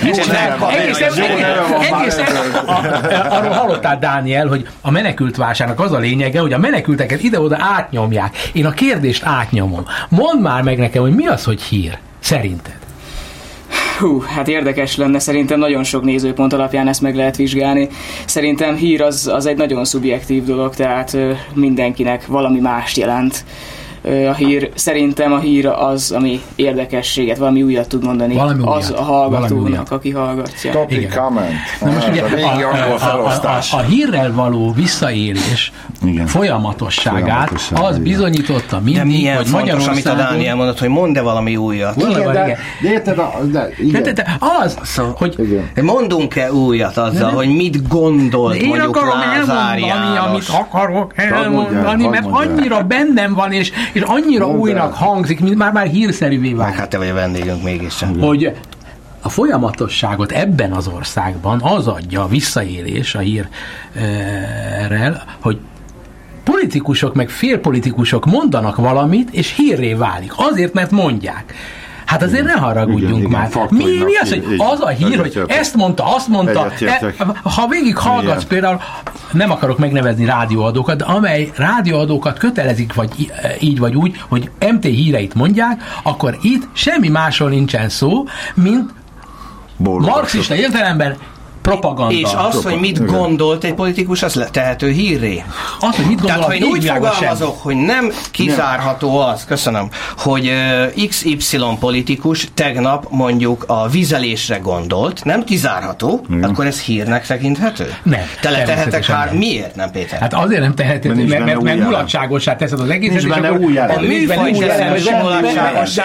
Arról hallottál, Dániel, hogy a menekült válságnak az a lényege, hogy a menekülteket ide-oda átnyomják. Én a kérdést átnyomom. Mondd már meg nekem, hogy mi az, hogy hír, szerinted? Hát érdekes lenne, szerintem nagyon sok nézőpont alapján ezt meg lehet vizsgálni. Szerintem hír az egy nagyon szubjektív dolog, tehát mindenkinek valami mást jelent. Szerintem a hír az, ami érdekességet, valami újat tud mondani. Valami az újat. a hallgatónak, aki hallgatja. Topic comment. Most ugye, a hírrel való visszaélés folyamatosságát az bizonyította mindig, hogy Magyarországon... amit a Dániel mondott, hogy mondd-e valami újat. De érted, de az, hogy... Mondunk-e újat azzal, hogy mit gondolt mondjuk Lázár János? Amit akarok elmondani, mert annyira bennem van, és annyira újnak hangzik, már hírszerűvé vált. Hát te vagy a vendégünk mégiscsak. Hogy a folyamatosságot ebben az országban az adja a visszaélés a hírrel, hogy politikusok meg félpolitikusok mondanak valamit, és hírré válik. Azért, mert mondják. Hát azért ne haragudjunk már. Mi az, hogy az a hír, hogy ezt mondta, azt mondta. Ha végig hallgatsz például, nem akarok megnevezni rádióadókat, de amely rádióadókat kötelezik, vagy így vagy úgy, hogy MT híreit mondják, akkor itt semmi másról nincsen szó, mint marxista értelemben propaganda. És az, hogy mit gondolt egy politikus, az tehető hírré. Az, hogy mit gondol, tehát, ha én úgy fogalmazok, hogy nem kizárható az, köszönöm, hogy XY politikus tegnap mondjuk a vizelésre gondolt, nem kizárható, akkor ez hírnek tekinthető? Nem. Teletehetek miért nem, Péter? Hát azért nem tehető, mert mulatságosá teszed az egészet. Nincs benne új jelen. A műfaj sem mulatságos,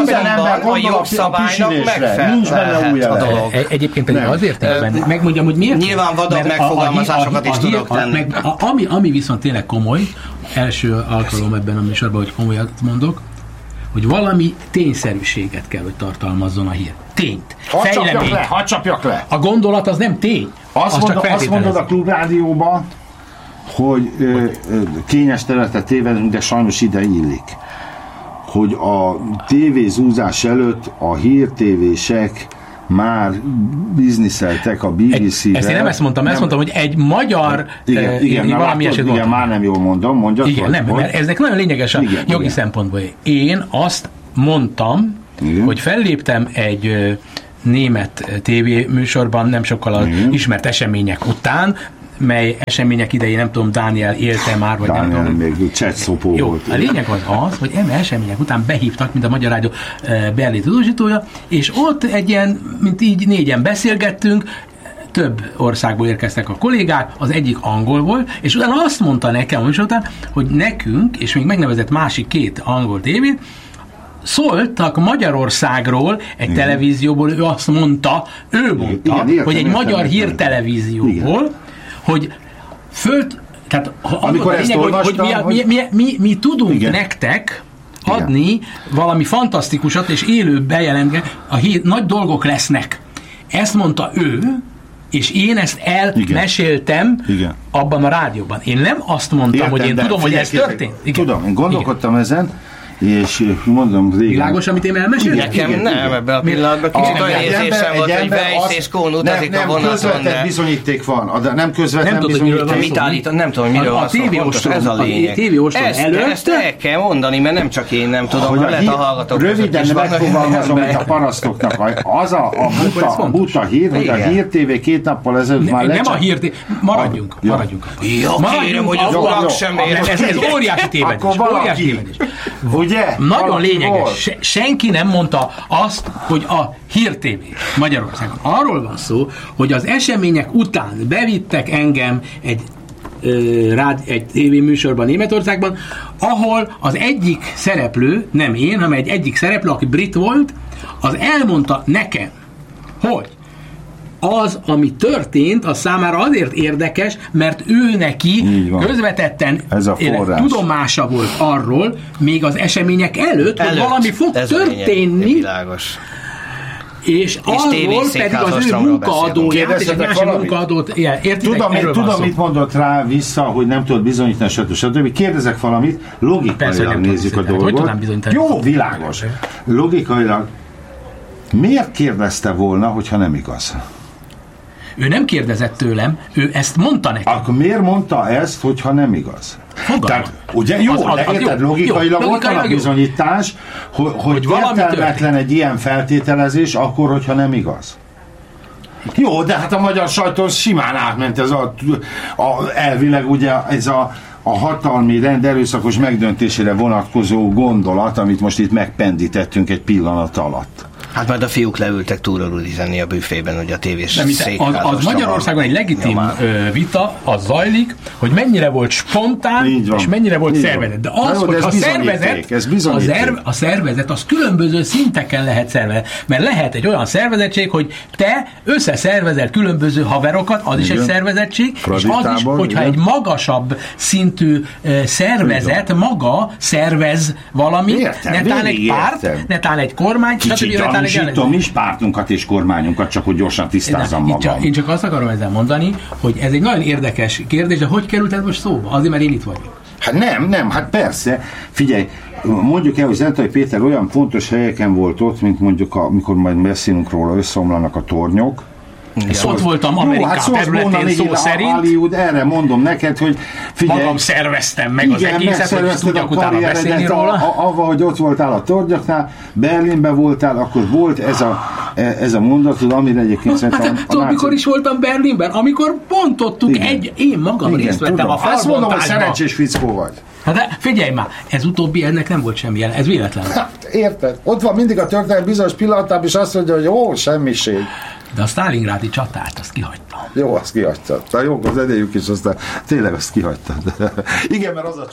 a jogszabálynak megfelelhet a dolog. Egyébként pedig azért megmondjam, hogy miért. Nyilván vadabb megfogalmazásokat is tudok tenni. Ami viszont tényleg komoly, első alkalom ebben a műsorban, hogy komolyat mondok, hogy valami tényszerűséget kell, hogy tartalmazzon a hír. Tényt. Fejleményt. Hadd csapjak le. A gondolat az nem tény. Azt mondod a Klubrádióban, hogy kényes területet tévedünk, de sajnos ide illik. Hogy a tévézúzás előtt a hírtévések már bizniszeltek a BBC-vel. Ezt én nem ezt mondtam, ezt mondtam, hogy egy magyar valami eset igen, már nem jól mondom, mondjad. Igen, nem, mert eznek nagyon lényeges a jogi szempontból. Én azt mondtam, hogy felléptem egy német tévéműsorban nem sokkal az ismert események után, mely események idején, nem tudom, Dániel élte már, vagy Dániel nem tudom. még csetszopó volt. A lényeg az, hogy eme események után behívtak, mint a Magyar Rádió Berlin tudósítója, és ott egy ilyen, mint így négyen beszélgettünk, több országból érkeztek a kollégák, az egyik angol volt, és utána azt mondta nekem, hogy nekünk, és még megnevezett másik két angol tévét, szóltak Magyarországról egy televízióból, ő azt mondta, hogy egy magyar hírtelevízióból, hogy tehát amikor a lényeg, hogy mi tudunk nektek adni valami fantasztikusat és élő bejelentge, a nagy dolgok lesznek. Ezt mondta ő, és én ezt elmeséltem abban a rádióban. Én nem azt mondtam, hogy én tudom, hogy ez történt. Tudom, én gondolkodtam ezen, és mondom régen... Világos, amit én elmeséltem? Nekem nem, ebben a pillanatban kicsit olyan érzésem volt, hogy Weiss és Kohn utazik a vonaton, nem közvetlen bizonyíték van, de nem közvetlen bizonyíték. Mit állít, nem tudom, miről van szó, ez a lényeg. Ezt el kell mondani, mert nem csak én nem tudom, hogy lehet a hallgatók. Röviden megfogalmazom, mint a parasztoknak. Az a buta hír, hogy a Hír TV 2 nappal ezelőtt már nem a Hír TV, maradjunk. Jó, kérem, hogy az urak sem ér. Ez óriási tévedés. Ugye? Nagyon lényeges. Senki nem mondta azt, hogy a Hír TV Magyarországon. Arról van szó, hogy az események után bevittek engem egy tévéműsorban Németországban, ahol az egyik szereplő, nem én, hanem egyik szereplő, aki brit volt, az elmondta nekem, hogy az, ami történt, az számára azért érdekes, mert ő neki közvetetten tudomása volt arról, még az események előtt, hogy valami fog történni. És arról pedig az ő munkaadóját és egy másik munkaadót értitek? Tudom, mit mondott rá vissza, hogy nem tudod bizonyítani, stb. Kérdezek valamit, logikailag nézzük a dolgot. Jó, világos. Logikailag miért kérdezte volna, hogyha nem igaz? Ő nem kérdezett tőlem, ő ezt mondta nekem. Akkor miért mondta ezt, hogyha nem igaz? Tehát, ugye jó, de érted, logikailag ott van a bizonyítás, hogy értelmetlen egy ilyen feltételezés, akkor, hogyha nem igaz. Jó, de hát a magyar sajton simán átment ez elvileg ugye ez a hatalmi rend erőszakos megdöntésére vonatkozó gondolat, amit most itt megpendítettünk egy pillanat alatt. Hát majd a fiúk leültek túrorulizani a büfében, hogy a tévés székházasra. Az Magyarországon egy legitim vita, az zajlik, hogy mennyire volt spontán, és mennyire volt szervezet. De az, hogy a szervezet, az különböző szinteken lehet szervezet. Mert lehet egy olyan szervezettség, hogy te összeszervezel különböző haverokat, az is egy szervezettség, és az is, hogyha egy magasabb szintű szervezet maga szervez valamit, netán egy párt, netán egy kormány, gyanúsítom is pártunkat és kormányunkat, csak hogy gyorsan tisztázzam magam. Én csak azt akarom ezzel mondani, hogy ez egy nagyon érdekes kérdés, de hogy került ez most szóba? Azért, mert én itt vagyok. Hát nem, hát persze. Figyelj, mondjuk el, hogy Zentai Péter olyan fontos helyeken volt ott, mint mondjuk, amikor majd beszélünk róla, összeomlanak a tornyok, Ott voltam Amerika területén szó szerint. Hollywood, erre mondom neked, hogy figyelj. Magam szerveztem meg az egészet, hogy tudjak utána beszélni róla. Avval, hogy ott voltál a tornyoknál, Berlinben voltál, akkor volt ez a mondatod, amire egyébként szerintem... Tudod, mikor is voltam Berlinben? Amikor bontottuk én magam részt vettem a felbontásban. Azt mondom, hogy szerencsés fickó vagy. Hát de figyelj már, ez utóbbi, ennek nem volt semmi jelen, ez véletlen. Hát érted? Ott van mindig a történet bizonyos pillanatában, és azt mondja, hogy jó, semmiség. De a Sztálingrádi csatát, azt kihagytam. Jó, azt kihagytad. Na jó, az edélyük is, aztán tényleg azt kihagytad. Igen, mert az a...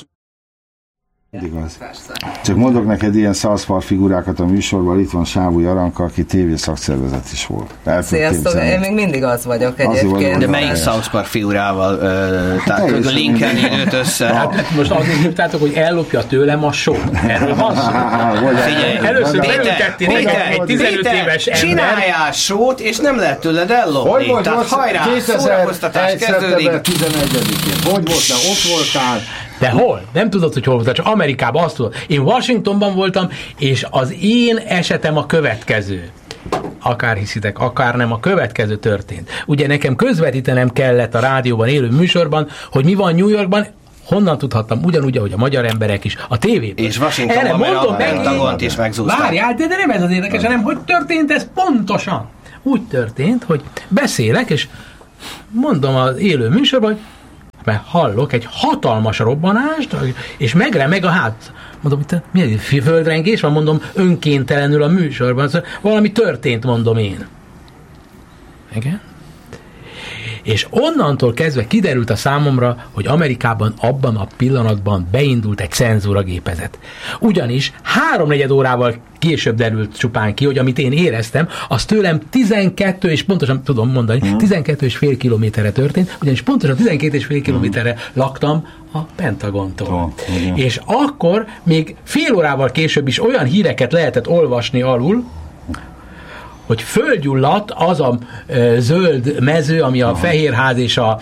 Igaz. Csak mondok neked ilyen szalszpar figurákat a műsorban, itt van Sávúj Aranka, aki tévészakszervezet is volt. Sziasztok, én még mindig az vagyok egyébként. De melyik szalszpar figurával? Tehát a Lincoln időt össze. Hát most azért hívtátok, hogy ellopja tőlem a sót. Erről van szó. Figyelj, először beültettél egy 15 éves ember. Csináljál sót, és nem lehet tőled ellopni. Hogy volt? Tehát hajrá, szórakoztatás kezdődik. 11-én. Hogy volt? Ott voltál? De hol? Nem tudod, hogy hol voltál, csak Amerikában azt tudod. Én Washingtonban voltam, és az én esetem a következő. Akár hiszitek, akár nem, a következő történt. Ugye nekem közvetítenem kellett a rádióban élő műsorban, hogy mi van New Yorkban, honnan tudhattam, ugyanúgy, ahogy a magyar emberek is, a tévében. És Washingtonban, mert a Pentagont is megzúzták. Várjál, de nem ez az érdekes, hanem hogy történt ez pontosan. Úgy történt, hogy beszélek, és mondom az élő műsorban, hogy mert hallok egy hatalmas robbanást, és megremeg a hát. Mondom, mi földrengés van? Mondom, önkéntelenül a műsorban. Valami történt, mondom én. Igen? És onnantól kezdve kiderült a számomra, hogy Amerikában abban a pillanatban beindult egy cenzúragépezet. Ugyanis 3-4 órával később derült csupán ki, hogy amit én éreztem, az tőlem 12, és pontosan tudom mondani, 12,5 kilométerre történt, ugyanis pontosan 12,5 kilométerre laktam a Pentagontól. És akkor még fél órával később is olyan híreket lehetett olvasni alul, hogy földgyulladt az a zöld mező, ami a Fehérház és a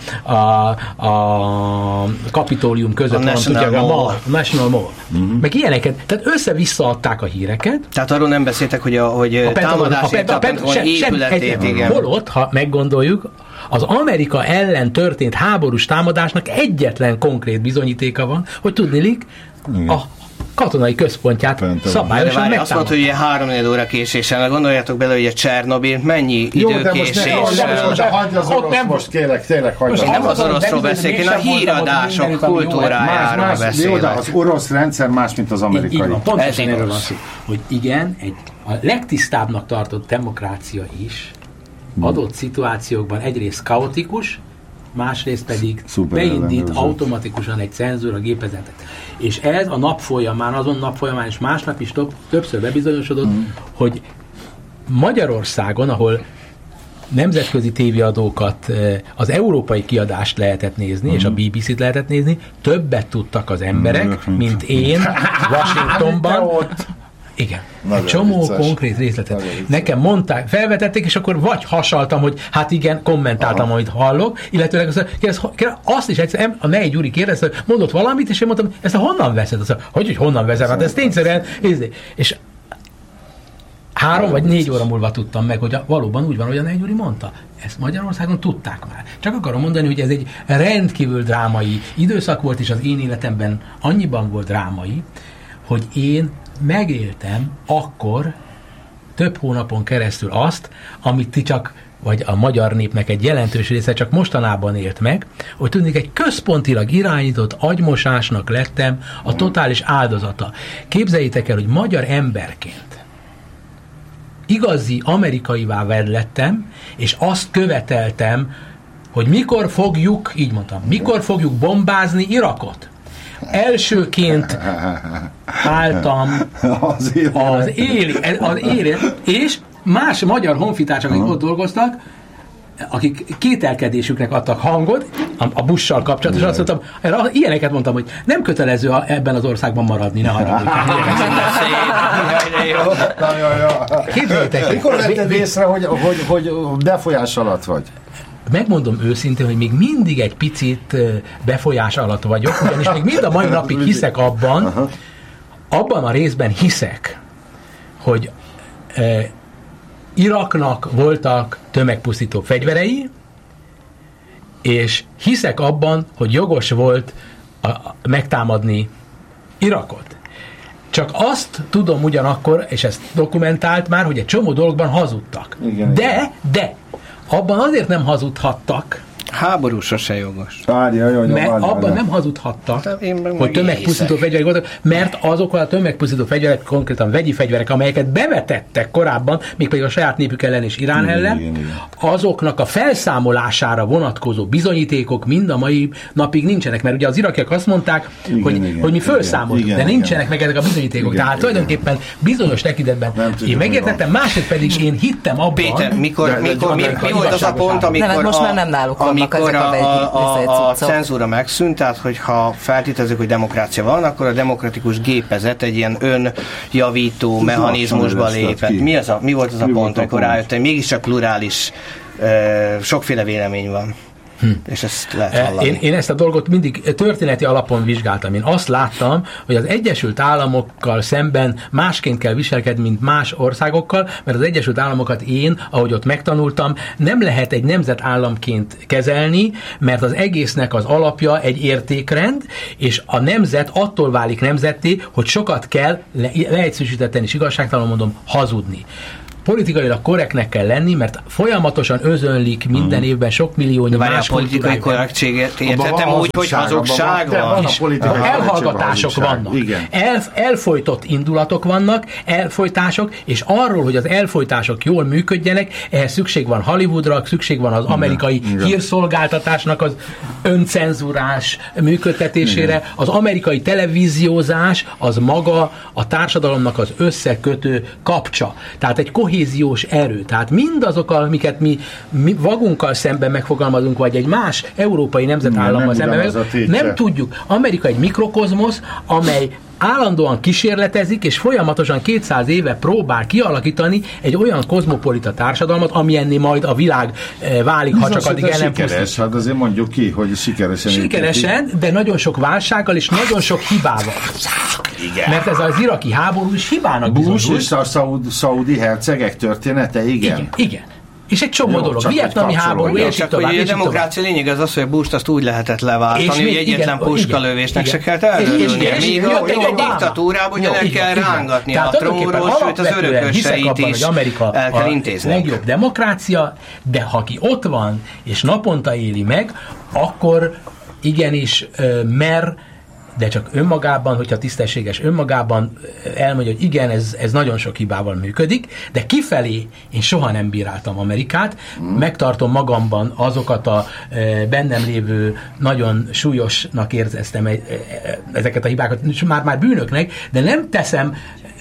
Kapitólium között van, tudják, a National Mall. Meg ilyeneket. Tehát össze-vissza adták a híreket. Tehát arról nem beszéltek, hogy támadás a Pentagon épületét, igen. Holott, ha meggondoljuk, az Amerika ellen történt háborús támadásnak egyetlen konkrét bizonyítéka van, hogy tudniillik, a katonai központját szabályosan megtámadták. Azt mondta, hogy ilyen 3-4 óra késéssel, gondoljátok bele, hogy a Csernobil mennyi időkéséssel. Hagyj az orosz, most kérlek, tényleg hagyj. Nem az oroszról beszélek, én a híradások kultúrájáról beszélek. Jó, de az orosz rendszer más, mint az amerikai. Pontosan erről van szó, hogy igen, a legtisztábbnak tartott demokrácia is adott szituációkban egyrészt kaotikus, másrészt pedig beindít automatikusan egy cenzúra gépezetet. És ez a nap folyamán, azon nap folyamán és másnap is többször bebizonyosodott, hogy Magyarországon, ahol nemzetközi tévéadókat, az európai kiadást lehetett nézni, és a BBC-t lehetett nézni, többet tudtak az emberek, mint én Washingtonban. Igen. Egy csomó konkrét részletet. Nekem mondták, felvetették, és akkor vagy hasaltam, hogy hát igen, kommentáltam, amit hallok, illetőleg azt is egyszer, a Nei Gyuri kérdezte, mondott valamit, és én mondtam, ezt honnan veszed? Azt mondta, hogy honnan veszed? Hát ez tényszerűen, és 3 vagy 4 óra múlva tudtam meg, hogy valóban úgy van, hogy a Nei Gyuri mondta. Ezt Magyarországon tudták már. Csak akarom mondani, hogy ez egy rendkívül drámai időszak volt, és az én életemben annyiban volt drámai, hogy én megéltem akkor több hónapon keresztül azt, amit ti csak, vagy a magyar népnek egy jelentős része csak mostanában élt meg, hogy tudnék, egy központilag irányított agymosásnak lettem a totális áldozata. Képzeljétek el, hogy magyar emberként igazi amerikaivá lettem, és azt követeltem, hogy mikor fogjuk, így mondtam, mikor fogjuk bombázni Irakot. Elsőként álltam az élen, és más magyar honfitársak, akik ott dolgoztak, akik kételkedésüknek adtak hangot a Bush-sal kapcsolatban, és azt mondtam, ilyeneket mondtam, hogy nem kötelező ebben az országban maradni, ne haragudj. Mikor vetted észre, hogy befolyás alatt vagy? Megmondom őszintén, hogy még mindig egy picit befolyás alatt vagyok, ugyanis még mind a mai napig hiszek abban a részben hiszek, hogy Iraknak voltak tömegpusztító fegyverei, és hiszek abban, hogy jogos volt megtámadni Irakot. Csak azt tudom ugyanakkor, és ezt dokumentált már, hogy egy csomó dologban hazudtak. Igen, de abban azért nem hazudhattak, háború sose jogos. Mert abban nem hazudhattak, hogy tömegpusztító fegyverek voltak, mert azok a tömegpusztító fegyverek, konkrétan vegyi fegyverek, amelyeket bevetettek korábban, mégpedig a saját népük ellen és Irán ellen, azoknak a felszámolására vonatkozó bizonyítékok mind a mai napig nincsenek, mert ugye az irakiak azt mondták, hogy mi felszámoltuk, de nincsenek meg ezek a bizonyítékok. Tehát tulajdonképpen bizonyos tekintetben én megértettem, másrészt pedig én hittem abban. Péter, mi volt az a pont, amikor most már nem náluk amikor a cenzúra megszűnt, tehát hogyha feltételezzük, hogy demokrácia van, akkor a demokratikus gépezet egy ilyen önjavító mechanizmusba lépett. Mi volt az a pont, amikor rájött, hogy mégiscsak plurális, sokféle vélemény van. És ezt lehet hallani. Én ezt a dolgot mindig történeti alapon vizsgáltam. Én azt láttam, hogy az Egyesült Államokkal szemben másként kell viselkedni, mint más országokkal, mert az Egyesült Államokat én, ahogy ott megtanultam, nem lehet egy nemzetállamként kezelni, mert az egésznek az alapja egy értékrend, és a nemzet attól válik nemzetté, hogy sokat kell, leegyszerűsítetten és igazságtalanul mondom, hazudni. Politikailag korrektnek kell lenni, mert folyamatosan özönlik minden évben sok milliónyi más politikai korrektséget értettem úgy, hogy hazugság van. Elhallgatások vannak. Elfojtott indulatok vannak, elfojtások, és arról, hogy az elfojtások jól működjenek, ehhez szükség van Hollywoodra, szükség van az amerikai hírszolgáltatásnak az öncenzúrás működtetésére, az amerikai televíziózás az maga a társadalomnak az összekötő kapcsa. Tehát egy kohéziós erő. Tehát mindazok, amiket mi magunkkal szemben megfogalmazunk, vagy egy más európai nemzetállammal szemben, nem tudjuk. Amerika egy mikrokozmosz, amely állandóan kísérletezik, és folyamatosan 200 éve próbál kialakítani egy olyan kozmopolita társadalmat, amilyenné majd a világ válik, ha csak addig el nem pusztít. Hát azért mondjuk ki, hogy sikeresen, de nagyon sok válsággal és nagyon sok hibával. Igen. Mert ez az iraki háború is hibának bizonyult. Bush és a szaudi hercegek története, Igen. És egy csomó dolog. Vietnami háború, és csak hogy a demokrácia lényeg az, hogy a Busht azt úgy lehetett leváltani, hogy egyetlen puskalövésnek se kell elrölni. Míg egy diktatúrában ugye le kell rángatni a trónról, sőt az örököseit is el kell intézni. A legjobb demokrácia, de ha ki ott van, és naponta éli meg, akkor igenis de csak önmagában, hogyha tisztességes önmagában elmondja, hogy igen, ez nagyon sok hibával működik, de kifelé én soha nem bíráltam Amerikát, megtartom magamban azokat a bennem lévő nagyon súlyosnak érzeztem ezeket a hibákat, már bűnöknek, de nem teszem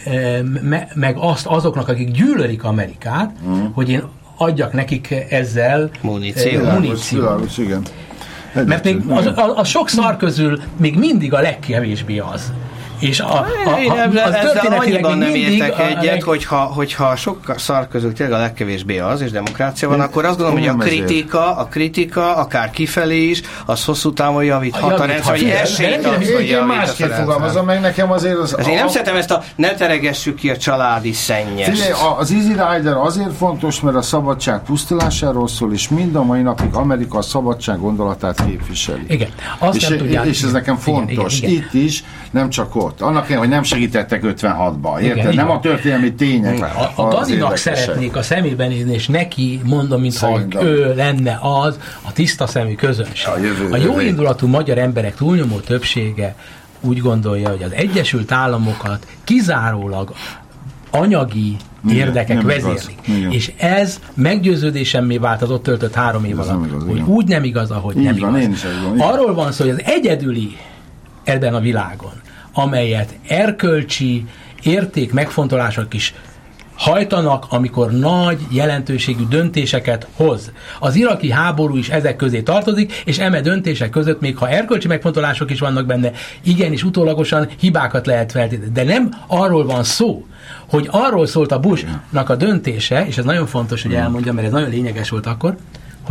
meg azt azoknak, akik gyűlölik Amerikát, hogy én adjak nekik ezzel muníciót. Igen. Mert még a sok szar közül még mindig a legkevésbé az. És az annyiban nem értek egyet, hogyha sok szar közül tényleg a legkevésbé az, és demokrácia van, akkor azt gondolom, hogy a kritika, akár kifelé is, az hosszú távon javíthat a rendszer, hogy esélyt az, hogy javít. Én másképp fogalmazom meg, nekem azért én nem szeretem ezt ne teregessük ki a családi szennyest. Az Easy Rider azért fontos, mert a szabadság pusztulásáról szól, és mind a mai napig Amerika a szabadság gondolatát képviseli. Igen. És ez nekem fontos. Igen. Itt is, nem csak ott. Annak hogy nem segítettek 56-ba, érted? Nem a történelmi tények. A Daninak szeretnék a szemében nézni, és neki mondom, mintha ő lenne az a tiszta szemű közönség. A jóindulatú magyar emberek túlnyomó többsége úgy gondolja, hogy az Egyesült Államokat kizárólag anyagi érdekek vezérlik. És ez meggyőződésemmé vált az ott töltött 3 év alatt, hogy úgy nem igaz, ahogy nem igaz. Arról van szó, hogy az egyedüli ebben a világon, amelyet erkölcsi érték megfontolások is hajtanak, amikor nagy jelentőségű döntéseket hoz. Az iraki háború is ezek közé tartozik, és eme döntések között, még ha erkölcsi megfontolások is vannak benne, igenis utólagosan hibákat lehet feltételezni. De nem arról van szó, hogy arról szólt a Bushnak a döntése, és ez nagyon fontos, hogy elmondjam, mert ez nagyon lényeges volt akkor, hogy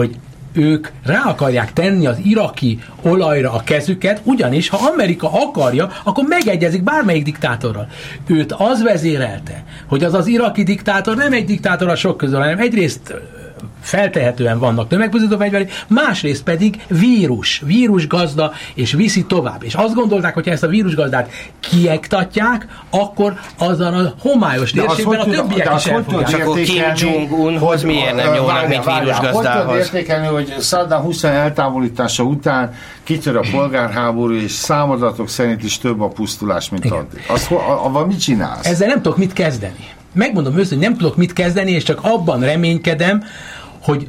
ők rá akarják tenni az iraki olajra a kezüket, ugyanis ha Amerika akarja, akkor megegyezik bármelyik diktátorral. Őt az vezérelte, hogy az iraki diktátor nem egy diktátor a sok közül, hanem egyrészt feltehetően vannak tömegpusztító fegyverek, másrészt pedig vírusgazda, és viszi tovább. És azt gondolták, hogy ha ezt a vírusgazdát kiektatják, akkor azon a homályos térségben a többiek is el fogják. Csak akkor Kim Jong-unhoz miért nem nyúlnak, mint vírusgazdához? Hogy tudod értékelni, hogy Saddam Hussein eltávolítása után kitör a polgárháború, és számadatok szerint is több a pusztulás, mint addig. Avval mit csinálsz? Ezzel nem tudok mit kezdeni. Megmondom őszintén, hogy nem tudok mit kezdeni, és csak abban reménykedem, hogy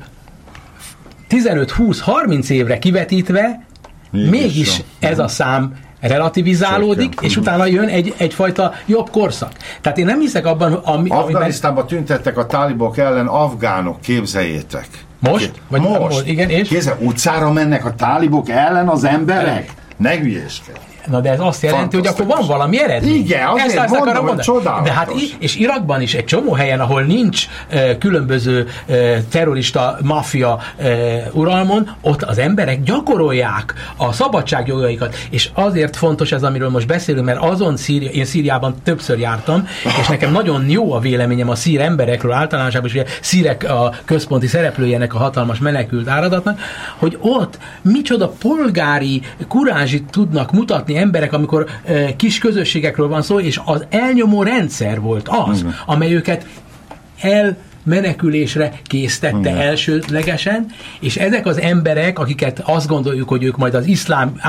15-20-30 évre kivetítve mégis ez a szám relativizálódik, és utána jön egyfajta jobb korszak. Tehát én nem hiszek abban, Afganisztánban tüntettek a tálibok ellen afgánok, képzeljétek. Most? Most. Igen, és? Kézzel, utcára mennek a tálibok ellen az emberek? Ne hülyéskedj. Na de ez azt jelenti, hogy akkor van valami eredmény. Igen, azért mondom, hogy csodálatos. De hát és Irakban is egy csomó helyen, ahol nincs különböző terrorista maffia uralmon, ott az emberek gyakorolják a szabadságjogaikat, és azért fontos ez, amiről most beszélünk, mert én Szíriában többször jártam, és nekem nagyon jó a véleményem a szír emberekről általánosában, és ugye szírek a központi szereplőjének a hatalmas menekült áradatnak, hogy ott micsoda polgári kurázsit tudnak mutatni emberek, amikor kis közösségekről van szó, és az elnyomó rendszer volt az, amely őket menekülésre késztette elsődlegesen, és ezek az emberek, akiket azt gondoljuk, hogy ők majd az iszlám